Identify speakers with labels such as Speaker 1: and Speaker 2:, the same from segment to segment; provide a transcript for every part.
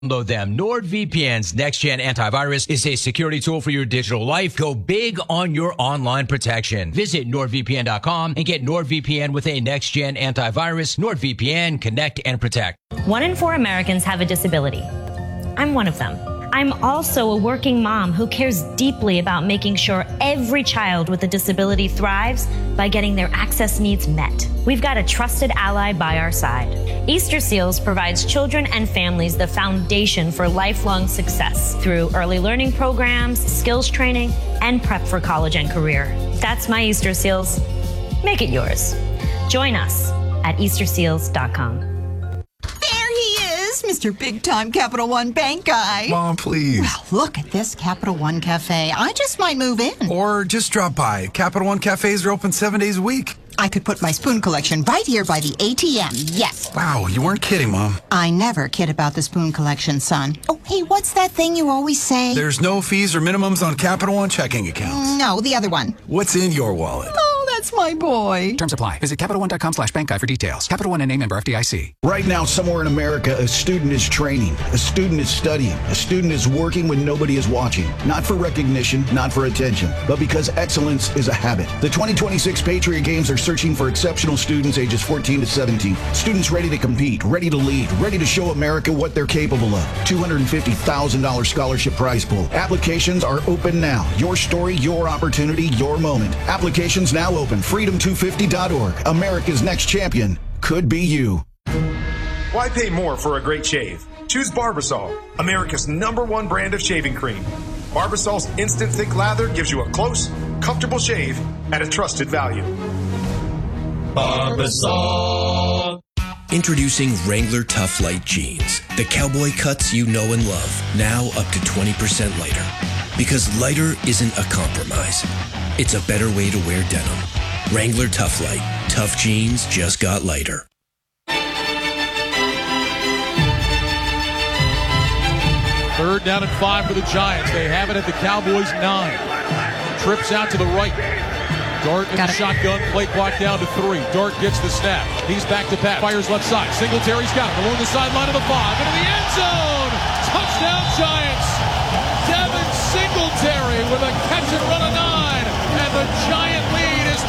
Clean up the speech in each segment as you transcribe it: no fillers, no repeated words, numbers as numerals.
Speaker 1: Download them. NordVPN's next-gen antivirus is a security tool for your digital life. Go big on your online protection. Visit NordVPN.com and get NordVPN with a next-gen antivirus. NordVPN, connect and protect.
Speaker 2: 1 in 4 Americans have a disability. I'm one of them. I'm also a working mom who cares deeply about making sure every child with a disability thrives by getting their access needs met. We've got a trusted ally by our side. Easter Seals provides children and families the foundation for lifelong success through early learning programs, skills training, and prep for college and career. That's my Easter Seals. Make it yours. Join us at easterseals.com.
Speaker 3: Mr. Big-Time Capital One Bank guy.
Speaker 4: Mom, please.
Speaker 3: Well, look at this Capital One Cafe. I just might move in.
Speaker 4: Or just drop by. Capital One cafes are open 7 days a week.
Speaker 3: I could put my spoon collection right here by the ATM. Yes.
Speaker 4: Wow, you weren't kidding, Mom.
Speaker 3: I never kid about the spoon collection, son. Oh, hey, what's that thing you always say?
Speaker 4: There's no fees or minimums on Capital One checking accounts.
Speaker 3: No, the other one.
Speaker 4: What's in your wallet?
Speaker 3: That's my boy.
Speaker 5: Terms apply. Visit CapitalOne.com/bank guide for details. Capital One and a member FDIC.
Speaker 6: Right now, somewhere in America, a student is training, a student is studying, a student is working when nobody is watching. Not for recognition, not for attention, but because excellence is a habit. The 2026 Patriot Games are searching for exceptional students ages 14 to 17. Students ready to compete, ready to lead, ready to show America what they're capable of. $250,000 scholarship prize pool. Applications are open now. Your story, your opportunity, your moment. Applications now open. Freedom250.org. America's next champion could be you.
Speaker 7: Why pay more for a great shave? Choose Barbasol, America's #1 brand of shaving cream. Barbasol's instant thick lather gives you a close, comfortable shave at a trusted value.
Speaker 8: Barbasol. Introducing Wrangler Tough Light Jeans. The cowboy cuts you know and love. Now up to 20% lighter. Because lighter isn't a compromise. It's a better way to wear denim. Wrangler Tough Light. Tough jeans just got lighter.
Speaker 9: Third down and 5 for the Giants. They have it at the Cowboys' 9. Trips out to the right. Dart in the shotgun. Play clock down to 3. Dart gets the snap. He's back to pass. Fires left side. Singletary's got it along the sideline of the 5. Into the end zone. Touchdown Giants. Devin Singletary with a catch and run of 9. And the Giant lead is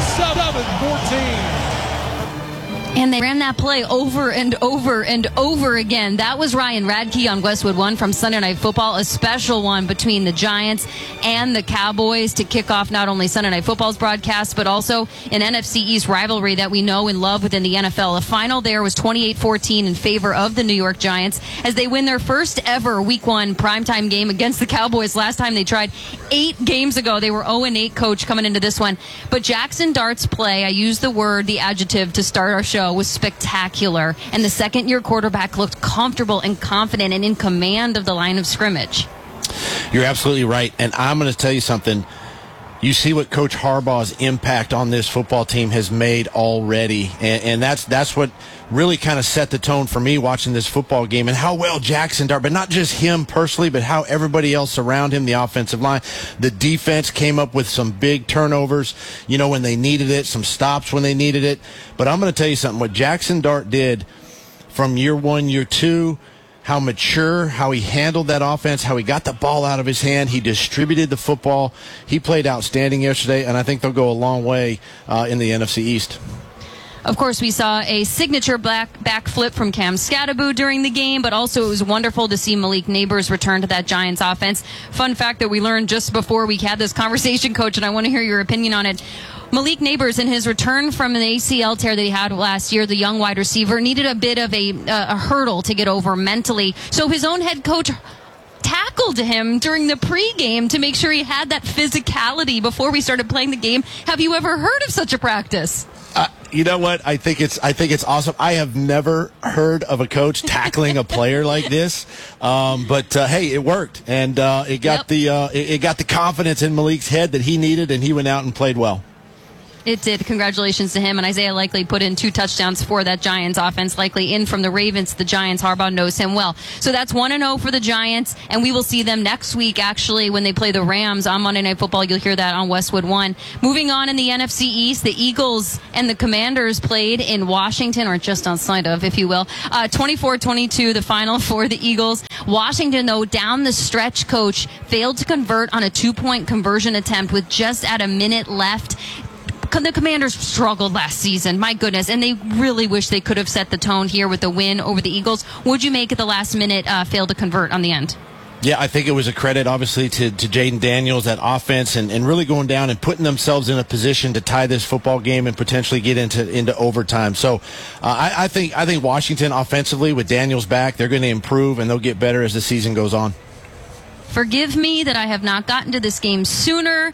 Speaker 9: 27-14.
Speaker 10: And they ran that play over and over and over again. That was Ryan Radke on Westwood One from Sunday Night Football, a special one between the Giants and the Cowboys to kick off not only Sunday Night Football's broadcast, but also an NFC East rivalry that we know and love within the NFL. The final there was 28-14 in favor of the New York Giants as they win their first ever Week 1 primetime game against the Cowboys. Last time they tried 8 games ago. They were 0-8, coach, coming into this one. But Jackson Dart's play, I used the adjective to start our show, was spectacular, and the second-year quarterback looked comfortable and confident and in command of the line of scrimmage.
Speaker 11: You're absolutely right, and I'm going to tell you something. You see what Coach Harbaugh's impact on this football team has made already, and that's what really kind of set the tone for me watching this football game, and how well Jackson Dart, but not just him personally, but how everybody else around him, the offensive line, the defense came up with some big turnovers, when they needed it, some stops when they needed it. But I'm going to tell you something, what Jackson Dart did from year 1, year 2, how mature, how he handled that offense, how he got the ball out of his hand, he distributed the football. He played outstanding yesterday, and I think they'll go a long way in the NFC East.
Speaker 10: Of course, we saw a signature back flip from Cam Skattebo during the game, but also it was wonderful to see Malik Neighbors return to that Giants offense. Fun fact that we learned just before we had this conversation, Coach, and I want to hear your opinion on it. Malik Neighbors, in his return from an ACL tear that he had last year, the young wide receiver, needed a bit of a hurdle to get over mentally. So his own head coach tackled him during the pregame to make sure he had that physicality before we started playing the game. Have you ever heard of such a practice?
Speaker 11: You know what? I think it's awesome. I have never heard of a coach tackling a player like this, but hey, it worked, and it got the confidence in Malik's head that he needed, and he went out and played well.
Speaker 10: It did. Congratulations to him. And Isaiah Likely put in 2 touchdowns for that Giants offense. Likely in from the Ravens. The Giants, Harbaugh knows him well. So that's 1-0 for the Giants. And we will see them next week, actually, when they play the Rams on Monday Night Football. You'll hear that on Westwood One. Moving on in the NFC East, the Eagles and the Commanders played in Washington, or just outside of, if you will. 24-22, the final for the Eagles. Washington, though, down the stretch, coach, failed to convert on a 2-point conversion attempt with just at a minute left. The Commanders struggled last season, my goodness, and they really wish they could have set the tone here with the win over the Eagles. Would you make it the last minute fail to convert on the end?
Speaker 11: Yeah, I think it was a credit, obviously, to Jaden Daniels, that offense, and really going down and putting themselves in a position to tie this football game and potentially get into overtime. So I think Washington offensively, with Daniels back, they're going to improve and they'll get better as the season goes on.
Speaker 10: Forgive me that I have not gotten to this game sooner.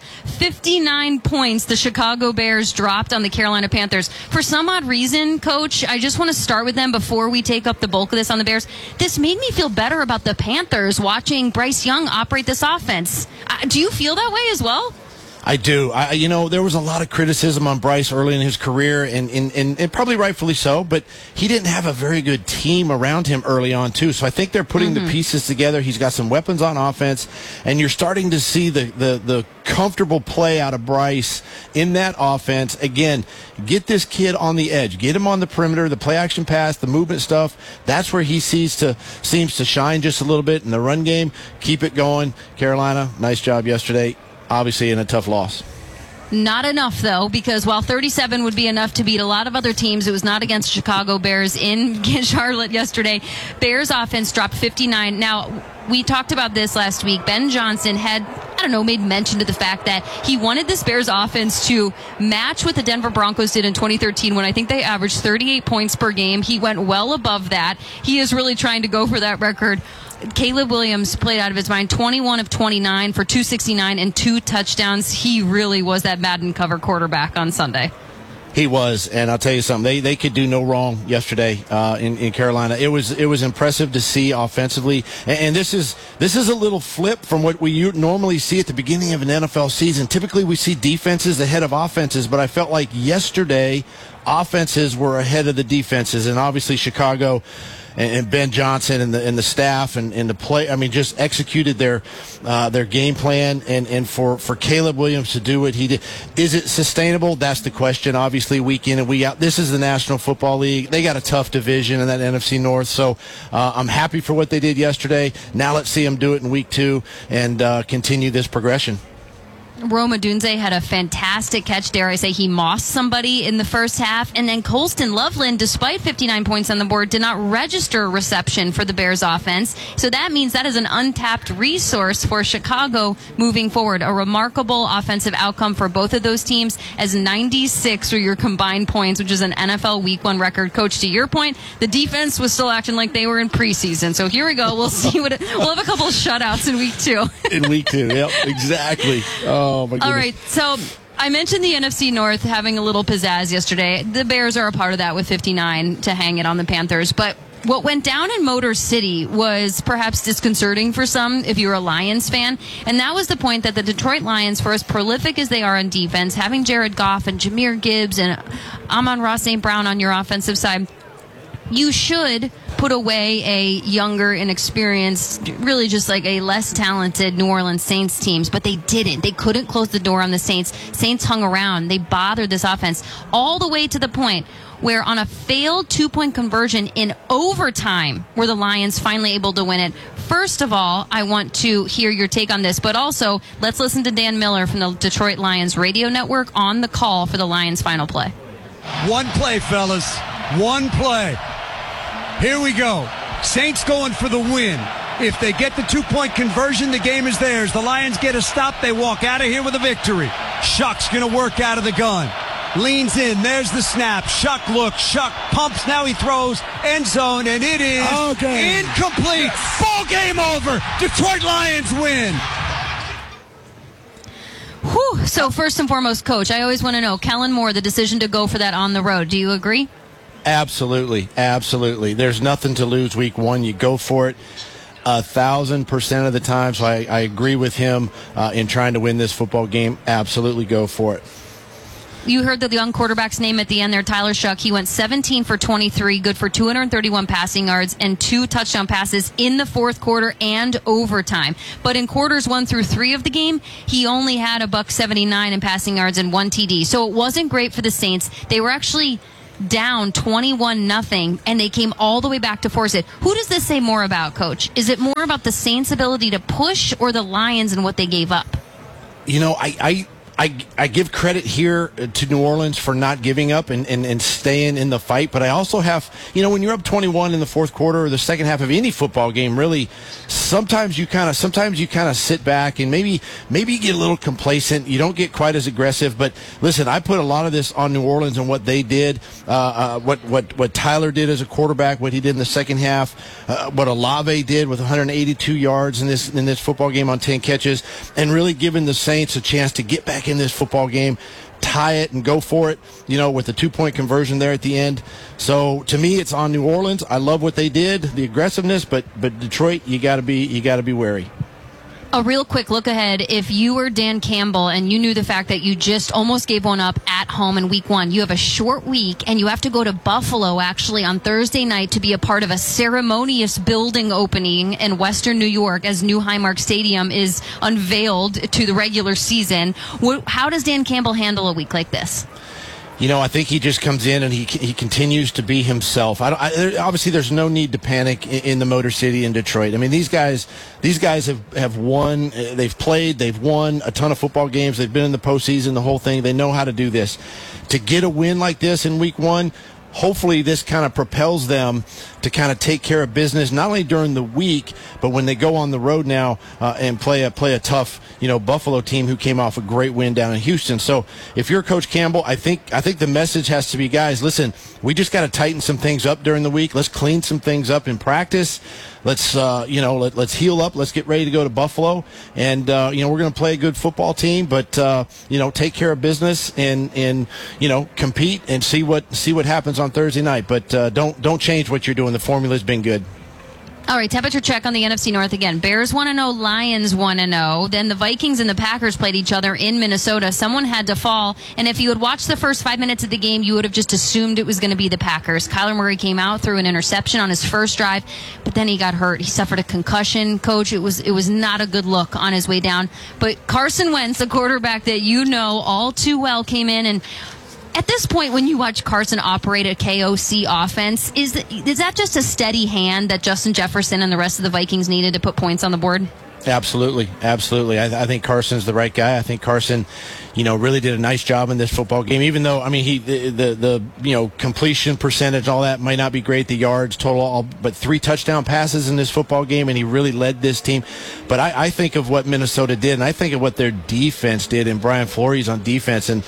Speaker 10: 59 points the Chicago Bears dropped on the Carolina Panthers. For some odd reason, Coach, I just want to start with them before we take up the bulk of this on the Bears. This made me feel better about the Panthers watching Bryce Young operate this offense. Do you feel that way as well?
Speaker 11: I do. There was a lot of criticism on Bryce early in his career, and probably rightfully so, but he didn't have a very good team around him early on, too. So I think they're putting the pieces together. He's got some weapons on offense, and you're starting to see the comfortable play out of Bryce in that offense. Again, get this kid on the edge. Get him on the perimeter, the play-action pass, the movement stuff. That's where he seems to shine just a little bit in the run game. Keep it going. Carolina, nice job yesterday. Obviously in a tough loss.
Speaker 10: Not enough, though, because while 37 would be enough to beat a lot of other teams, it was not against Chicago Bears in Charlotte yesterday. Bears offense dropped 59. Now, we talked about this last week. Ben Johnson had, made mention to the fact that he wanted this Bears offense to match what the Denver Broncos did in 2013 when I think they averaged 38 points per game. He went well above that. He is really trying to go for that record. Caleb Williams played out of his mind, 21 of 29 for 269 and 2 touchdowns. He really was that Madden cover quarterback on Sunday.
Speaker 11: He was, and I'll tell you something. They could do no wrong yesterday in Carolina. It was impressive to see offensively, and this is a little flip from what we normally see at the beginning of an NFL season. Typically, we see defenses ahead of offenses, but I felt like yesterday offenses were ahead of the defenses, and obviously Chicago and Ben Johnson and the staff and the play, just executed their game plan, and for Caleb Williams to do what he did. Is it sustainable? That's the question. Obviously, week in and week out. This is the National Football League. They got a tough division in that NFC North, so I'm happy for what they did yesterday. Now let's see them do it in week 2 and continue this progression.
Speaker 10: Rome Odunze had a fantastic catch. Dare I say he mossed somebody in the first half. And then Colston Loveland, despite 59 points on the board, did not register a reception for the Bears offense. So that means that is an untapped resource for Chicago moving forward. A remarkable offensive outcome for both of those teams, as 96 were your combined points, which is an NFL Week 1 record. Coach, to your point, the defense was still acting like they were in preseason. So here we go. We'll see we'll have a couple of shutouts in week 2.
Speaker 11: In week 2, yep, exactly. Oh, my goodness.
Speaker 10: All right, so I mentioned the NFC North having a little pizzazz yesterday. The Bears are a part of that with 59 to hang it on the Panthers. But what went down in Motor City was perhaps disconcerting for some if you're a Lions fan. And that was the point that the Detroit Lions, for as prolific as they are on defense, having Jared Goff and Jahmyr Gibbs and Amon-Ra St. Brown on your offensive side, you should put away a younger, inexperienced, really just like a less talented New Orleans Saints teams, but they didn't. They couldn't close the door on the Saints. Saints hung around. They bothered this offense all the way to the point where on a failed 2-point conversion in overtime were the Lions finally able to win it. First of all, I want to hear your take on this, but also let's listen to Dan Miller from the Detroit Lions radio network on the call for the Lions' final play.
Speaker 12: One play, fellas. One play. Here we go. Saints going for the win. If they get the 2-point conversion, the game is theirs. The Lions get a stop. They walk out of here with a victory. Shuck's going to work out of the gun. Leans in. There's the snap. Shuck looks. Shuck pumps. Now he throws. End zone. And it is incomplete. Ball game over. Detroit Lions win.
Speaker 10: Whew. So first and foremost, Coach, I always want to know, Kellen Moore, the decision to go for that on the road. Do you agree?
Speaker 11: Absolutely. Absolutely. There's nothing to lose week 1. You go for it 1,000% of the time. So I agree with him in trying to win this football game. Absolutely go for it.
Speaker 10: You heard the young quarterback's name at the end there, Tyler Shuck. He went 17 for 23, good for 231 passing yards and 2 touchdown passes in the fourth quarter and overtime. But in quarters 1 through 3 of the game, he only had $179 in passing yards and 1 TD. So it wasn't great for the Saints. They were actually down 21-0, and they came all the way back to force it. Who does this say more about, Coach? Is it more about the Saints' ability to push or the Lions and what they gave up?
Speaker 11: You know, I give credit here to New Orleans for not giving up and staying in the fight, but I also have, you know, when you're up 21 in the fourth quarter or the second half of any football game, really, sometimes you kind of sit back and maybe you get a little complacent. You don't get quite as aggressive. But listen, I put a lot of this on New Orleans and what they did, what Tyler did as a quarterback, what he did in the second half, what Olave did with 182 yards in this football game on 10 catches, and really giving the Saints a chance to get back in this football game, tie it and go for it, you know, with the 2-point conversion there at the end. So to me, it's on New Orleans. I love what they did, the aggressiveness, but Detroit, you got to be wary.
Speaker 10: A real quick look ahead. If you were Dan Campbell and you knew the fact that you just almost gave one up at home in week 1, you have a short week and you have to go to Buffalo actually on Thursday night to be a part of a ceremonious building opening in Western New York as new Highmark Stadium is unveiled to the regular season. How does Dan Campbell handle a week like this?
Speaker 11: You know, I think he just comes in and he continues to be himself. Obviously, there's no need to panic in the Motor City in Detroit. I mean, these guys have won. They've played. They've won a ton of football games. They've been in the postseason, the whole thing. They know how to do this. To get a win like this in week 1, hopefully this kind of propels them to kind of take care of business, not only during the week, but when they go on the road now and play a tough, you know, Buffalo team who came off a great win down in Houston. So if you're Coach Campbell, I think the message has to be, guys, listen, we just got to tighten some things up during the week. Let's clean some things up in practice. Let's let's heal up. Let's get ready to go to Buffalo, and we're going to play a good football team, but take care of business and compete and see what happens on Thursday night. But don't change what you're doing. The formula's been good.
Speaker 10: All right, temperature check on the NFC North again. Bears 1-0, Lions 1-0. Then the Vikings and the Packers played each other in Minnesota. Someone had to fall, and if you had watched the first 5 minutes of the game, you would have just assumed it was going to be the Packers. Kyler Murray came out, threw an interception on his first drive, but then he got hurt. He suffered a concussion, Coach. It was not a good look on his way down. But Carson Wentz, the quarterback that you know all too well, came in and at this point, when you watch Carson operate a KOC offense, is that just a steady hand that Justin Jefferson and the rest of the Vikings needed to put points on the board?
Speaker 11: Absolutely. I think Carson's the right guy. I think Carson, really did a nice job in this football game. Even though, the completion percentage, all that might not be great. The yards total, but 3 touchdown passes in this football game, and he really led this team. But I think of what Minnesota did, and I think of what their defense did, and Brian Flores on defense, and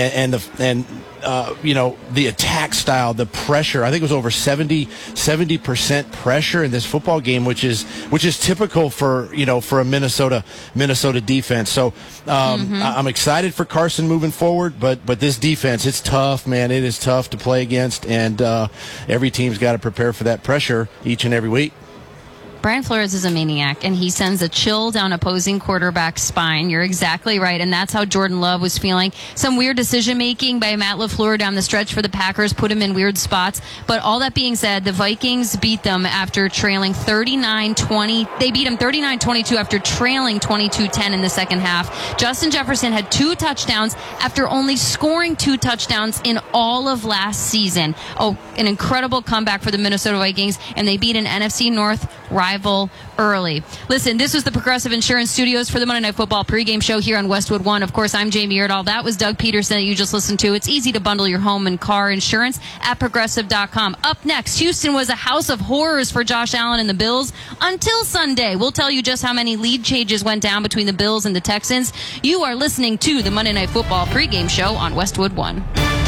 Speaker 11: the attack style, the pressure. I think it was over 70% pressure in this football game, which is typical for a Minnesota defense. So I'm excited for Carson moving forward, but this defense, it's tough, man. It is tough to play against, and every team's got to prepare for that pressure each and every week.
Speaker 10: Brian Flores is a maniac, and he sends a chill down opposing quarterback's spine. You're exactly right, and that's how Jordan Love was feeling. Some weird decision-making by Matt LaFleur down the stretch for the Packers put him in weird spots. But all that being said, the Vikings beat them after trailing 39-20. They beat him 39-22 after trailing 22-10 in the second half. Justin Jefferson had 2 touchdowns after only scoring 2 touchdowns in all of last season. Oh, an incredible comeback for the Minnesota Vikings, and they beat an NFC North rival early. Listen, this was the Progressive Insurance Studios for the Monday Night Football pregame show here on Westwood One. Of course, I'm Jamie Erdahl. That was Doug Peterson that you just listened to. It's easy to bundle your home and car insurance at Progressive.com. Up next, Houston was a house of horrors for Josh Allen and the Bills until Sunday. We'll tell you just how many lead changes went down between the Bills and the Texans. You are listening to the Monday Night Football pregame show on Westwood One.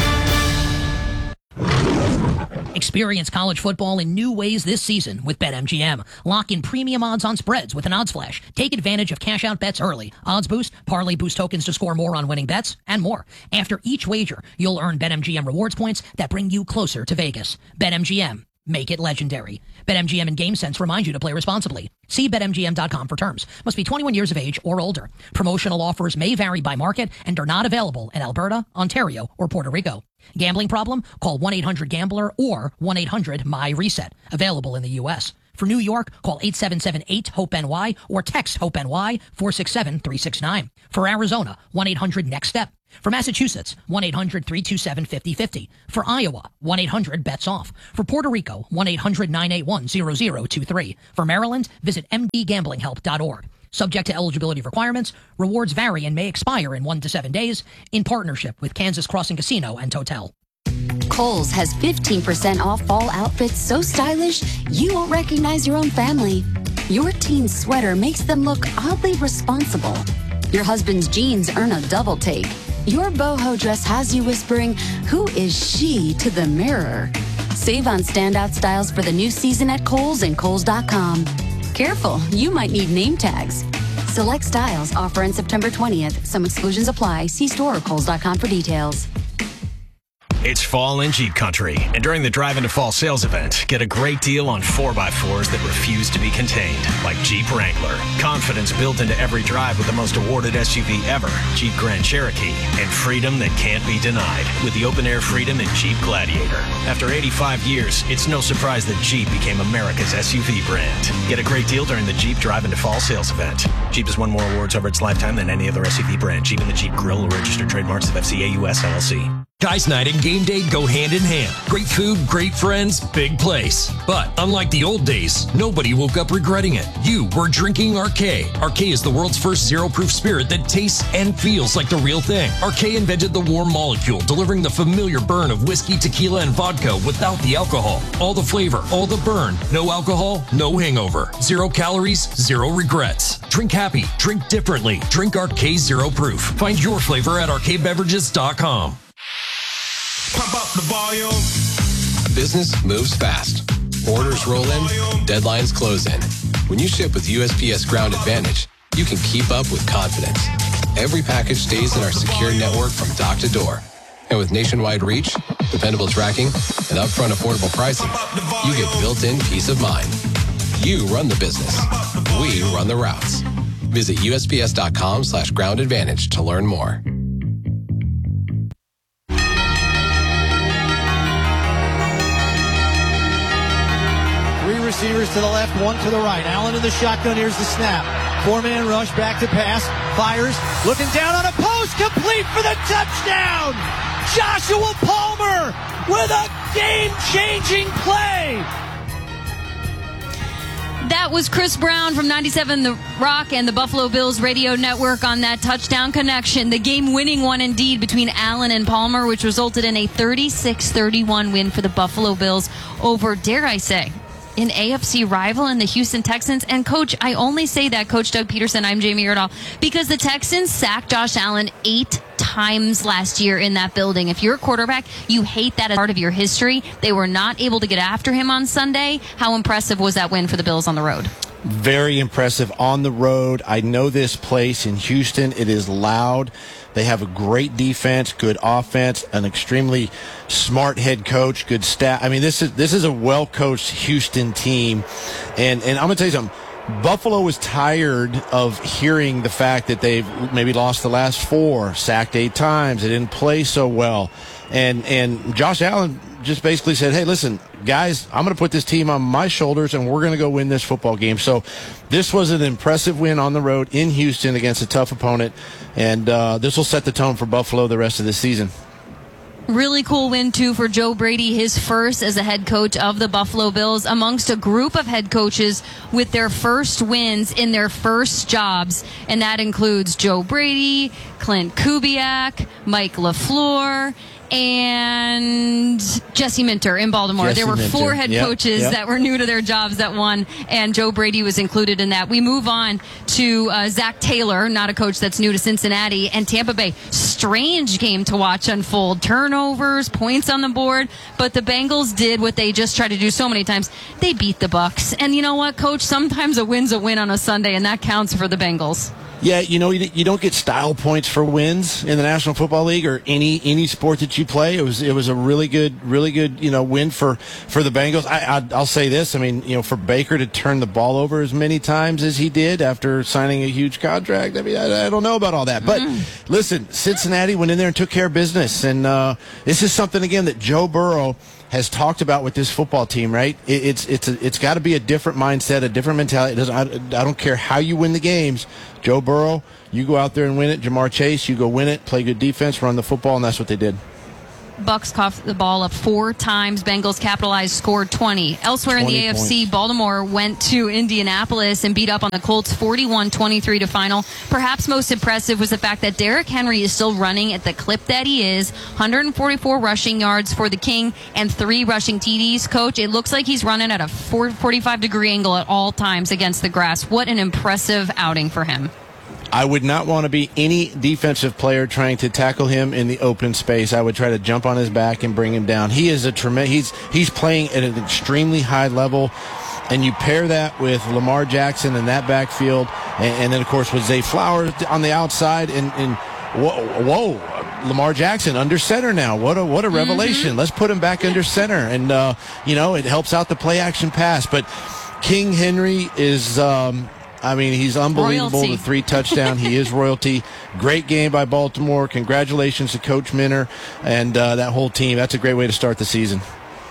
Speaker 13: Experience college football in new ways this season with BetMGM. Lock in premium odds on spreads with an odds flash. Take advantage of cash-out bets early. Odds boost, parlay boost tokens to score more on winning bets, and more. After each wager, you'll earn BetMGM rewards points that bring you closer to Vegas. BetMGM. Make it legendary. BetMGM and GameSense remind you to play responsibly. See BetMGM.com for terms. Must be 21 years of age or older. Promotional offers may vary by market and are not available in Alberta, Ontario, or Puerto Rico. Gambling problem? Call 1-800-GAMBLER or 1-800-MY-RESET. Available in the U.S. For New York, call 877-8-HOPE-NY or text HOPE-NY 467-369. For Arizona, 1-800-NEXT-STEP. For Massachusetts, 1-800-327-5050. For Iowa, 1-800-BETS-OFF. For Puerto Rico, 1-800-981-0023. For Maryland, visit mdgamblinghelp.org. Subject to eligibility requirements, rewards vary and may expire in 1 to 7 days. In partnership with Kansas Crossing Casino and Hotel.
Speaker 14: Kohl's has 15% off fall outfits so stylish you won't recognize your own family. Your teen's sweater makes them look oddly responsible. Your husband's jeans earn a double take. Your boho dress has you whispering, "Who is she?" to the mirror. Save on standout styles for the new season at Kohl's and Kohls.com. Careful, you might need name tags. Select styles offer on September 20th. Some exclusions apply. See store or Kohls.com for details.
Speaker 15: It's fall in Jeep country, and during the Drive Into Fall sales event, get a great deal on 4x4s that refuse to be contained, like Jeep Wrangler. Confidence built into every drive with the most awarded SUV ever, Jeep Grand Cherokee, and freedom that can't be denied with the open-air freedom in Jeep Gladiator. After 85 years, it's no surprise that Jeep became America's SUV brand. Get a great deal during the Jeep Drive Into Fall sales event. Jeep has won more awards over its lifetime than any other SUV brand. Jeep and the Jeep Grill are registered trademarks of FCA US LLC.
Speaker 16: Guys' night and game day go hand in hand. Great food, great friends, big place. But unlike the old days, nobody woke up regretting it. You were drinking Arcade. Arcade is the world's first zero-proof spirit that tastes and feels like the real thing. Arcade invented the warm molecule, delivering the familiar burn of whiskey, tequila, and vodka without the alcohol. All the flavor, all the burn. No alcohol, no hangover. 0 calories, 0 regrets. Drink happy, drink differently. Drink Arcade Zero Proof. Find your flavor at arcadebeverages.com.
Speaker 17: Pump up the volume. Business moves fast. Orders roll in, deadlines close in. When you ship with USPS Ground Advantage, you can keep up with confidence. Every package stays in our secure network from dock to door. And with nationwide reach, dependable tracking, and upfront affordable pricing, you get built-in peace of mind. You run the business. We run the routes. Visit USPS.com/Ground Advantage to learn more.
Speaker 18: Receivers to the left, one to the right. Allen in the shotgun. Here's the snap. 4-man rush, back to pass. Fires, looking down on a post, complete for the touchdown. Joshua Palmer with a game-changing play.
Speaker 10: That was Chris Brown from 97 The Rock and the Buffalo Bills radio network on that touchdown connection. The game-winning one, indeed, between Allen and Palmer, which resulted in a 36-31 win for the Buffalo Bills over, dare I say, an AFC rival in the Houston Texans. And, Coach, I only say that, Coach Doug Peterson, I'm Jamie Erdahl, because the Texans sacked Josh Allen 8 times last year in that building. If you're a quarterback, you hate that as part of your history. They were not able to get after him on Sunday. How impressive was that win for the Bills on the road?
Speaker 11: Very impressive on the road. I know this place in Houston. It is loud. They have a great defense, good offense, an extremely smart head coach, good staff. I mean, this is a well-coached Houston team. And I'm going to tell you something. Buffalo was tired of hearing the fact that they've maybe lost the last 4, sacked 8 times. They didn't play so well. And Josh Allen just basically said, hey, listen, guys, I'm going to put this team on my shoulders, and we're going to go win this football game. So this was an impressive win on the road in Houston against a tough opponent, and this will set the tone for Buffalo the rest of this season.
Speaker 10: Really cool win, too, for Joe Brady, his first as a head coach of the Buffalo Bills, amongst a group of head coaches with their first wins in their first jobs. And that includes Joe Brady, Clint Kubiak, Mike LaFleur, and Jesse Minter in Baltimore. There were 4 head coaches that were new to their jobs that won, and Joe Brady was included in that. We move on to Zach Taylor, not a coach that's new to Cincinnati, and Tampa Bay. Strange game to watch unfold. Turnovers, points on the board, but the Bengals did what they just tried to do so many times. They beat the Bucs. And you know what, Coach? Sometimes a win's a win on a Sunday, and that counts for the Bengals.
Speaker 11: Yeah, you don't get style points for wins in the National Football League or any sport that you play. It was a really good win for the Bengals. I'll say this. I mean, for Baker to turn the ball over as many times as he did after signing a huge contract. I mean, I don't know about all that. But listen, Cincinnati went in there and took care of business. And this is something, again, that Joe Burrow has talked about with this football team, right? It's got to be a different mindset, a different mentality. I don't care how you win the games. Joe Burrow, you go out there and win it. Jamar Chase, you go win it, play good defense, run the football, and that's what they did.
Speaker 10: Bucks coughed the ball up 4 times. Bengals capitalized, scored 20. Elsewhere in the AFC, points. Baltimore went to Indianapolis and beat up on the Colts 41-23 to final. Perhaps most impressive was the fact that Derrick Henry is still running at the clip that he is. 144 rushing yards for the King and 3 rushing TDs. Coach, it looks like he's running at a 45-degree angle at all times against the grass. What an impressive outing for him.
Speaker 11: I would not want to be any defensive player trying to tackle him in the open space. I would try to jump on his back and bring him down. He is he's playing at an extremely high level, and you pair that with Lamar Jackson in that backfield, and then of course with Zay Flowers on the outside, and whoa, Lamar Jackson under center now. What a revelation! Let's put him back under center, and it helps out the play action pass. But King Henry is. He's unbelievable.
Speaker 10: Royalty.
Speaker 11: The 3 touchdown. He is royalty. Great game by Baltimore. Congratulations to Coach Minner and that whole team. That's a great way to start the season.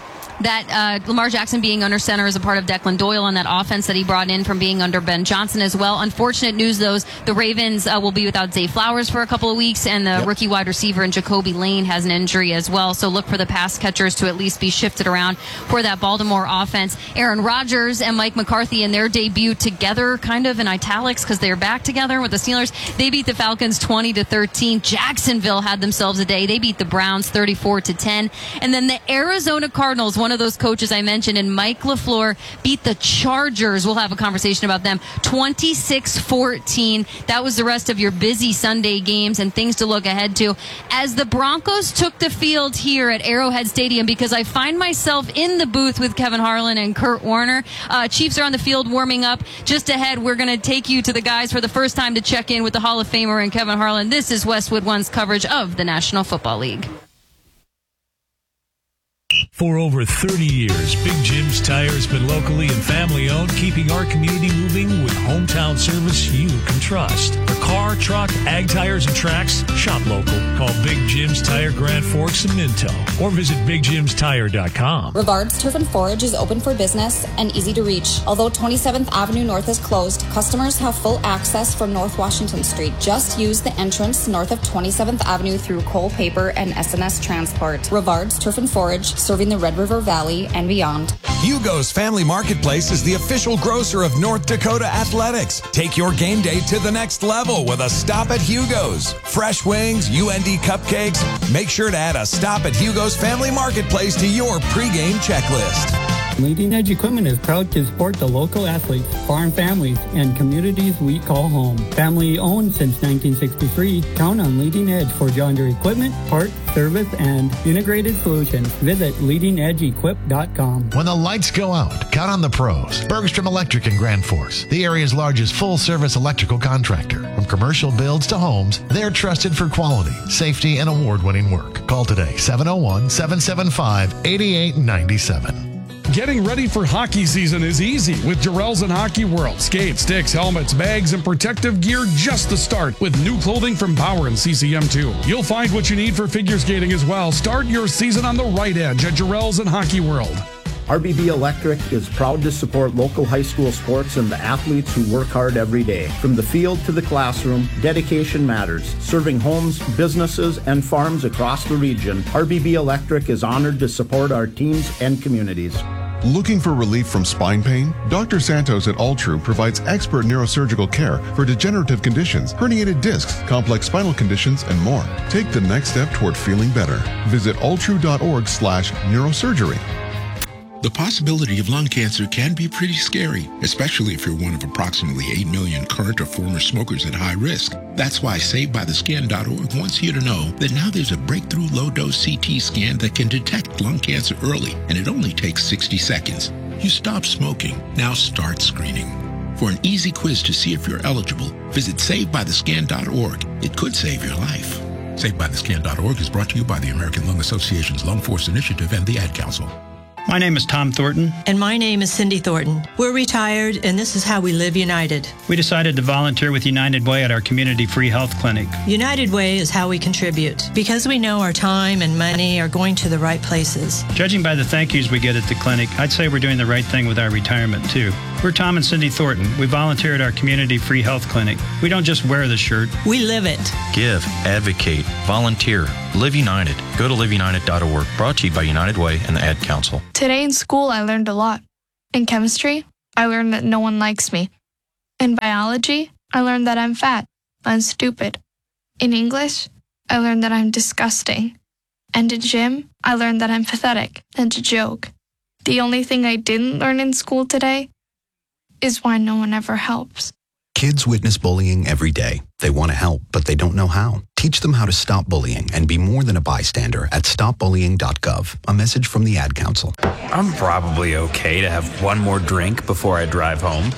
Speaker 10: That Lamar Jackson being under center is a part of Declan Doyle and that offense that he brought in from being under Ben Johnson as well. Unfortunate news, though, the Ravens will be without Zay Flowers for a couple of weeks, and the rookie wide receiver in Jacoby Lane has an injury as well. So look for the pass catchers to at least be shifted around for that Baltimore offense. Aaron Rodgers and Mike McCarthy in their debut together, kind of in italics because they're back together with the Steelers. They beat the Falcons 20-13. Jacksonville had themselves a day. They beat the Browns 34-10. And then the Arizona Cardinals, one of those coaches I mentioned, and Mike LaFleur, beat the Chargers. We'll have a conversation about them 26-14. That was the rest of your busy Sunday games and things to look ahead to as the Broncos took the field here at Arrowhead Stadium, because I find myself in the booth with Kevin Harlan and Kurt Warner. Chiefs are on the field warming up. Just ahead, we're going to take you to the guys for the first time to check in with the Hall of Famer and Kevin Harlan. This is Westwood One's coverage of the National Football League.
Speaker 19: For over 30 years, Big Jim's Tire has been locally and family-owned, keeping our community moving with hometown service you can trust. For car, truck, ag tires, and tracks, shop local. Call Big Jim's Tire, Grand Forks and Minto, or visit BigJimsTire.com.
Speaker 20: Rivard's Turf and Forage is open for business and easy to reach. Although 27th Avenue North is closed, customers have full access from North Washington Street. Just use the entrance north of 27th Avenue through Cole Paper and SNS Transport. Rivard's Turf and Forage, serving the Red River Valley and beyond.
Speaker 21: Hugo's Family Marketplace is the official grocer of North Dakota Athletics. Take your game day to the next level with a stop at Hugo's. Fresh wings, UND cupcakes. Make sure to add a stop at Hugo's Family Marketplace to your pregame checklist.
Speaker 22: Leading Edge Equipment is proud to support the local athletes, farm families, and communities we call home. Family owned since 1963, count on Leading Edge for John Deere equipment, parts, service, and integrated solutions. Visit leadingedgeequip.com.
Speaker 23: When the lights go out, count on the pros. Bergstrom Electric in Grand Forks, the area's largest full-service electrical contractor. From commercial builds to homes, they're trusted for quality, safety, and award-winning work. Call today, 701-775-8897.
Speaker 24: Getting ready for hockey season is easy with Jarrell's and Hockey World. Skates, sticks, helmets, bags, and protective gear just the start with new clothing from Bauer and CCM2. You'll find what you need for figure skating as well. Start your season on the right edge at Jarrell's and Hockey World.
Speaker 25: RBB Electric is proud to support local high school sports and the athletes who work hard every day. From the field to the classroom, dedication matters. Serving homes, businesses, and farms across the region, RBB Electric is honored to support our teams and communities.
Speaker 26: Looking for relief from spine pain? Dr. Santos at Altru provides expert neurosurgical care for degenerative conditions, herniated discs, complex spinal conditions, and more. Take the next step toward feeling better. Visit altru.org/neurosurgery.
Speaker 27: The possibility of lung cancer can be pretty scary, especially if you're one of approximately 8 million current or former smokers at high risk. That's why SaveByTheScan.org wants you to know that now there's a breakthrough low-dose CT scan that can detect lung cancer early, and it only takes 60 seconds. You stop smoking. Now start screening. For an easy quiz to see if you're eligible, visit SaveByTheScan.org. It could save your life. SaveByTheScan.org is brought to you by the American Lung Association's Lung Force Initiative and the Ad Council.
Speaker 1: My name is Tom Thornton.
Speaker 2: And my name is Cindy Thornton. We're retired, and this is how we live united.
Speaker 1: We decided to volunteer with United Way at our community free health clinic.
Speaker 2: United Way is how we contribute, because we know our time and money are going to the right places.
Speaker 1: Judging by the thank yous we get at the clinic, I'd say we're doing the right thing with our retirement, too. We're Tom and Cindy Thornton. We volunteer at our community free health clinic. We don't just wear the shirt.
Speaker 2: We live it.
Speaker 3: Give, advocate, volunteer, live united. Go to liveunited.org. Brought to you by United Way and the Ad Council.
Speaker 4: Today in school, I learned a lot. In chemistry, I learned that no one likes me. In biology, I learned that I'm fat and stupid. In English, I learned that I'm disgusting. And in gym, I learned that I'm pathetic and a joke. The only thing I didn't learn in school today is why no one ever helps.
Speaker 5: Kids witness bullying every day. They want to help, but they don't know how. Teach them how to stop bullying and be more than a bystander at stopbullying.gov. A message from the Ad Council.
Speaker 6: I'm probably okay to have one more drink before I drive home.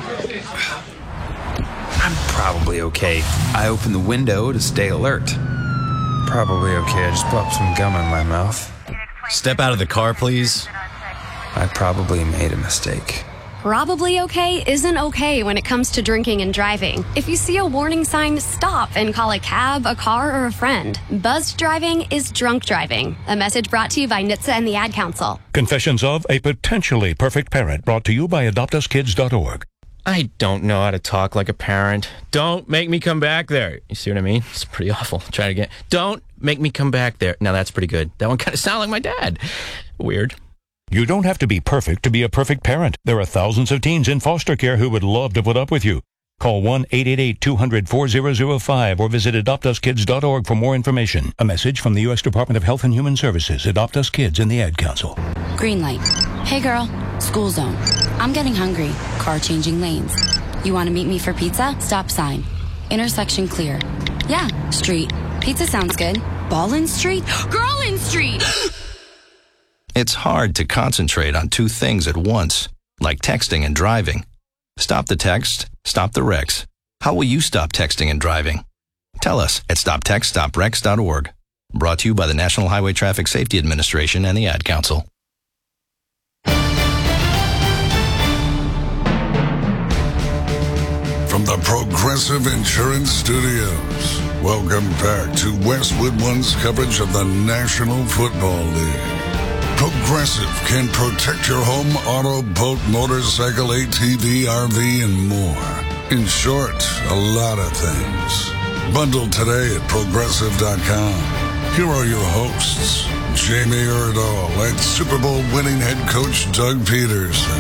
Speaker 6: I'm probably okay. I open the window to stay alert. Probably okay. I just popped some gum in my mouth.
Speaker 7: Step out of the car, please.
Speaker 6: I probably made a mistake.
Speaker 28: Probably okay isn't okay when it comes to drinking and driving. If you see a warning sign, stop and call a cab, a car, or a friend. Buzzed driving is drunk driving. A message brought to you by NHTSA and the Ad Council.
Speaker 29: Confessions of a Potentially Perfect Parent, brought to you by AdoptUsKids.org.
Speaker 7: I don't know how to talk like a parent. Don't make me come back there. You see what I mean? It's pretty awful. Try it again. Don't make me come back there. Now that's pretty good. That one kind of sounded like my dad. Weird.
Speaker 29: You don't have to be perfect to be a perfect parent. There are thousands of teens in foster care who would love to put up with you. Call 1-888-200-4005 or visit AdoptUsKids.org for more information. A message from the U.S. Department of Health and Human Services, Adopt Us Kids, and the Ad Council.
Speaker 14: Green light. Hey girl, school zone. I'm getting hungry. Car changing lanes. You want to meet me for pizza? Stop sign. Intersection clear. Yeah, street. Pizza sounds good. Ballin Street? Girlin Street!
Speaker 3: It's hard to concentrate on two things at once, like texting and driving. Stop the text, stop the wrecks. How will you stop texting and driving? Tell us at stoptextstopwrecks.org. Brought to you by the National Highway Traffic Safety Administration and the Ad Council.
Speaker 30: From the Progressive Insurance Studios, welcome back to Westwood One's coverage of the National Football League. Progressive can protect your home, auto, boat, motorcycle, ATV, RV, and more. In short, a lot of things. Bundle today at Progressive.com. Here are your hosts, Jamie Erdahl and Super Bowl winning head coach Doug Peterson.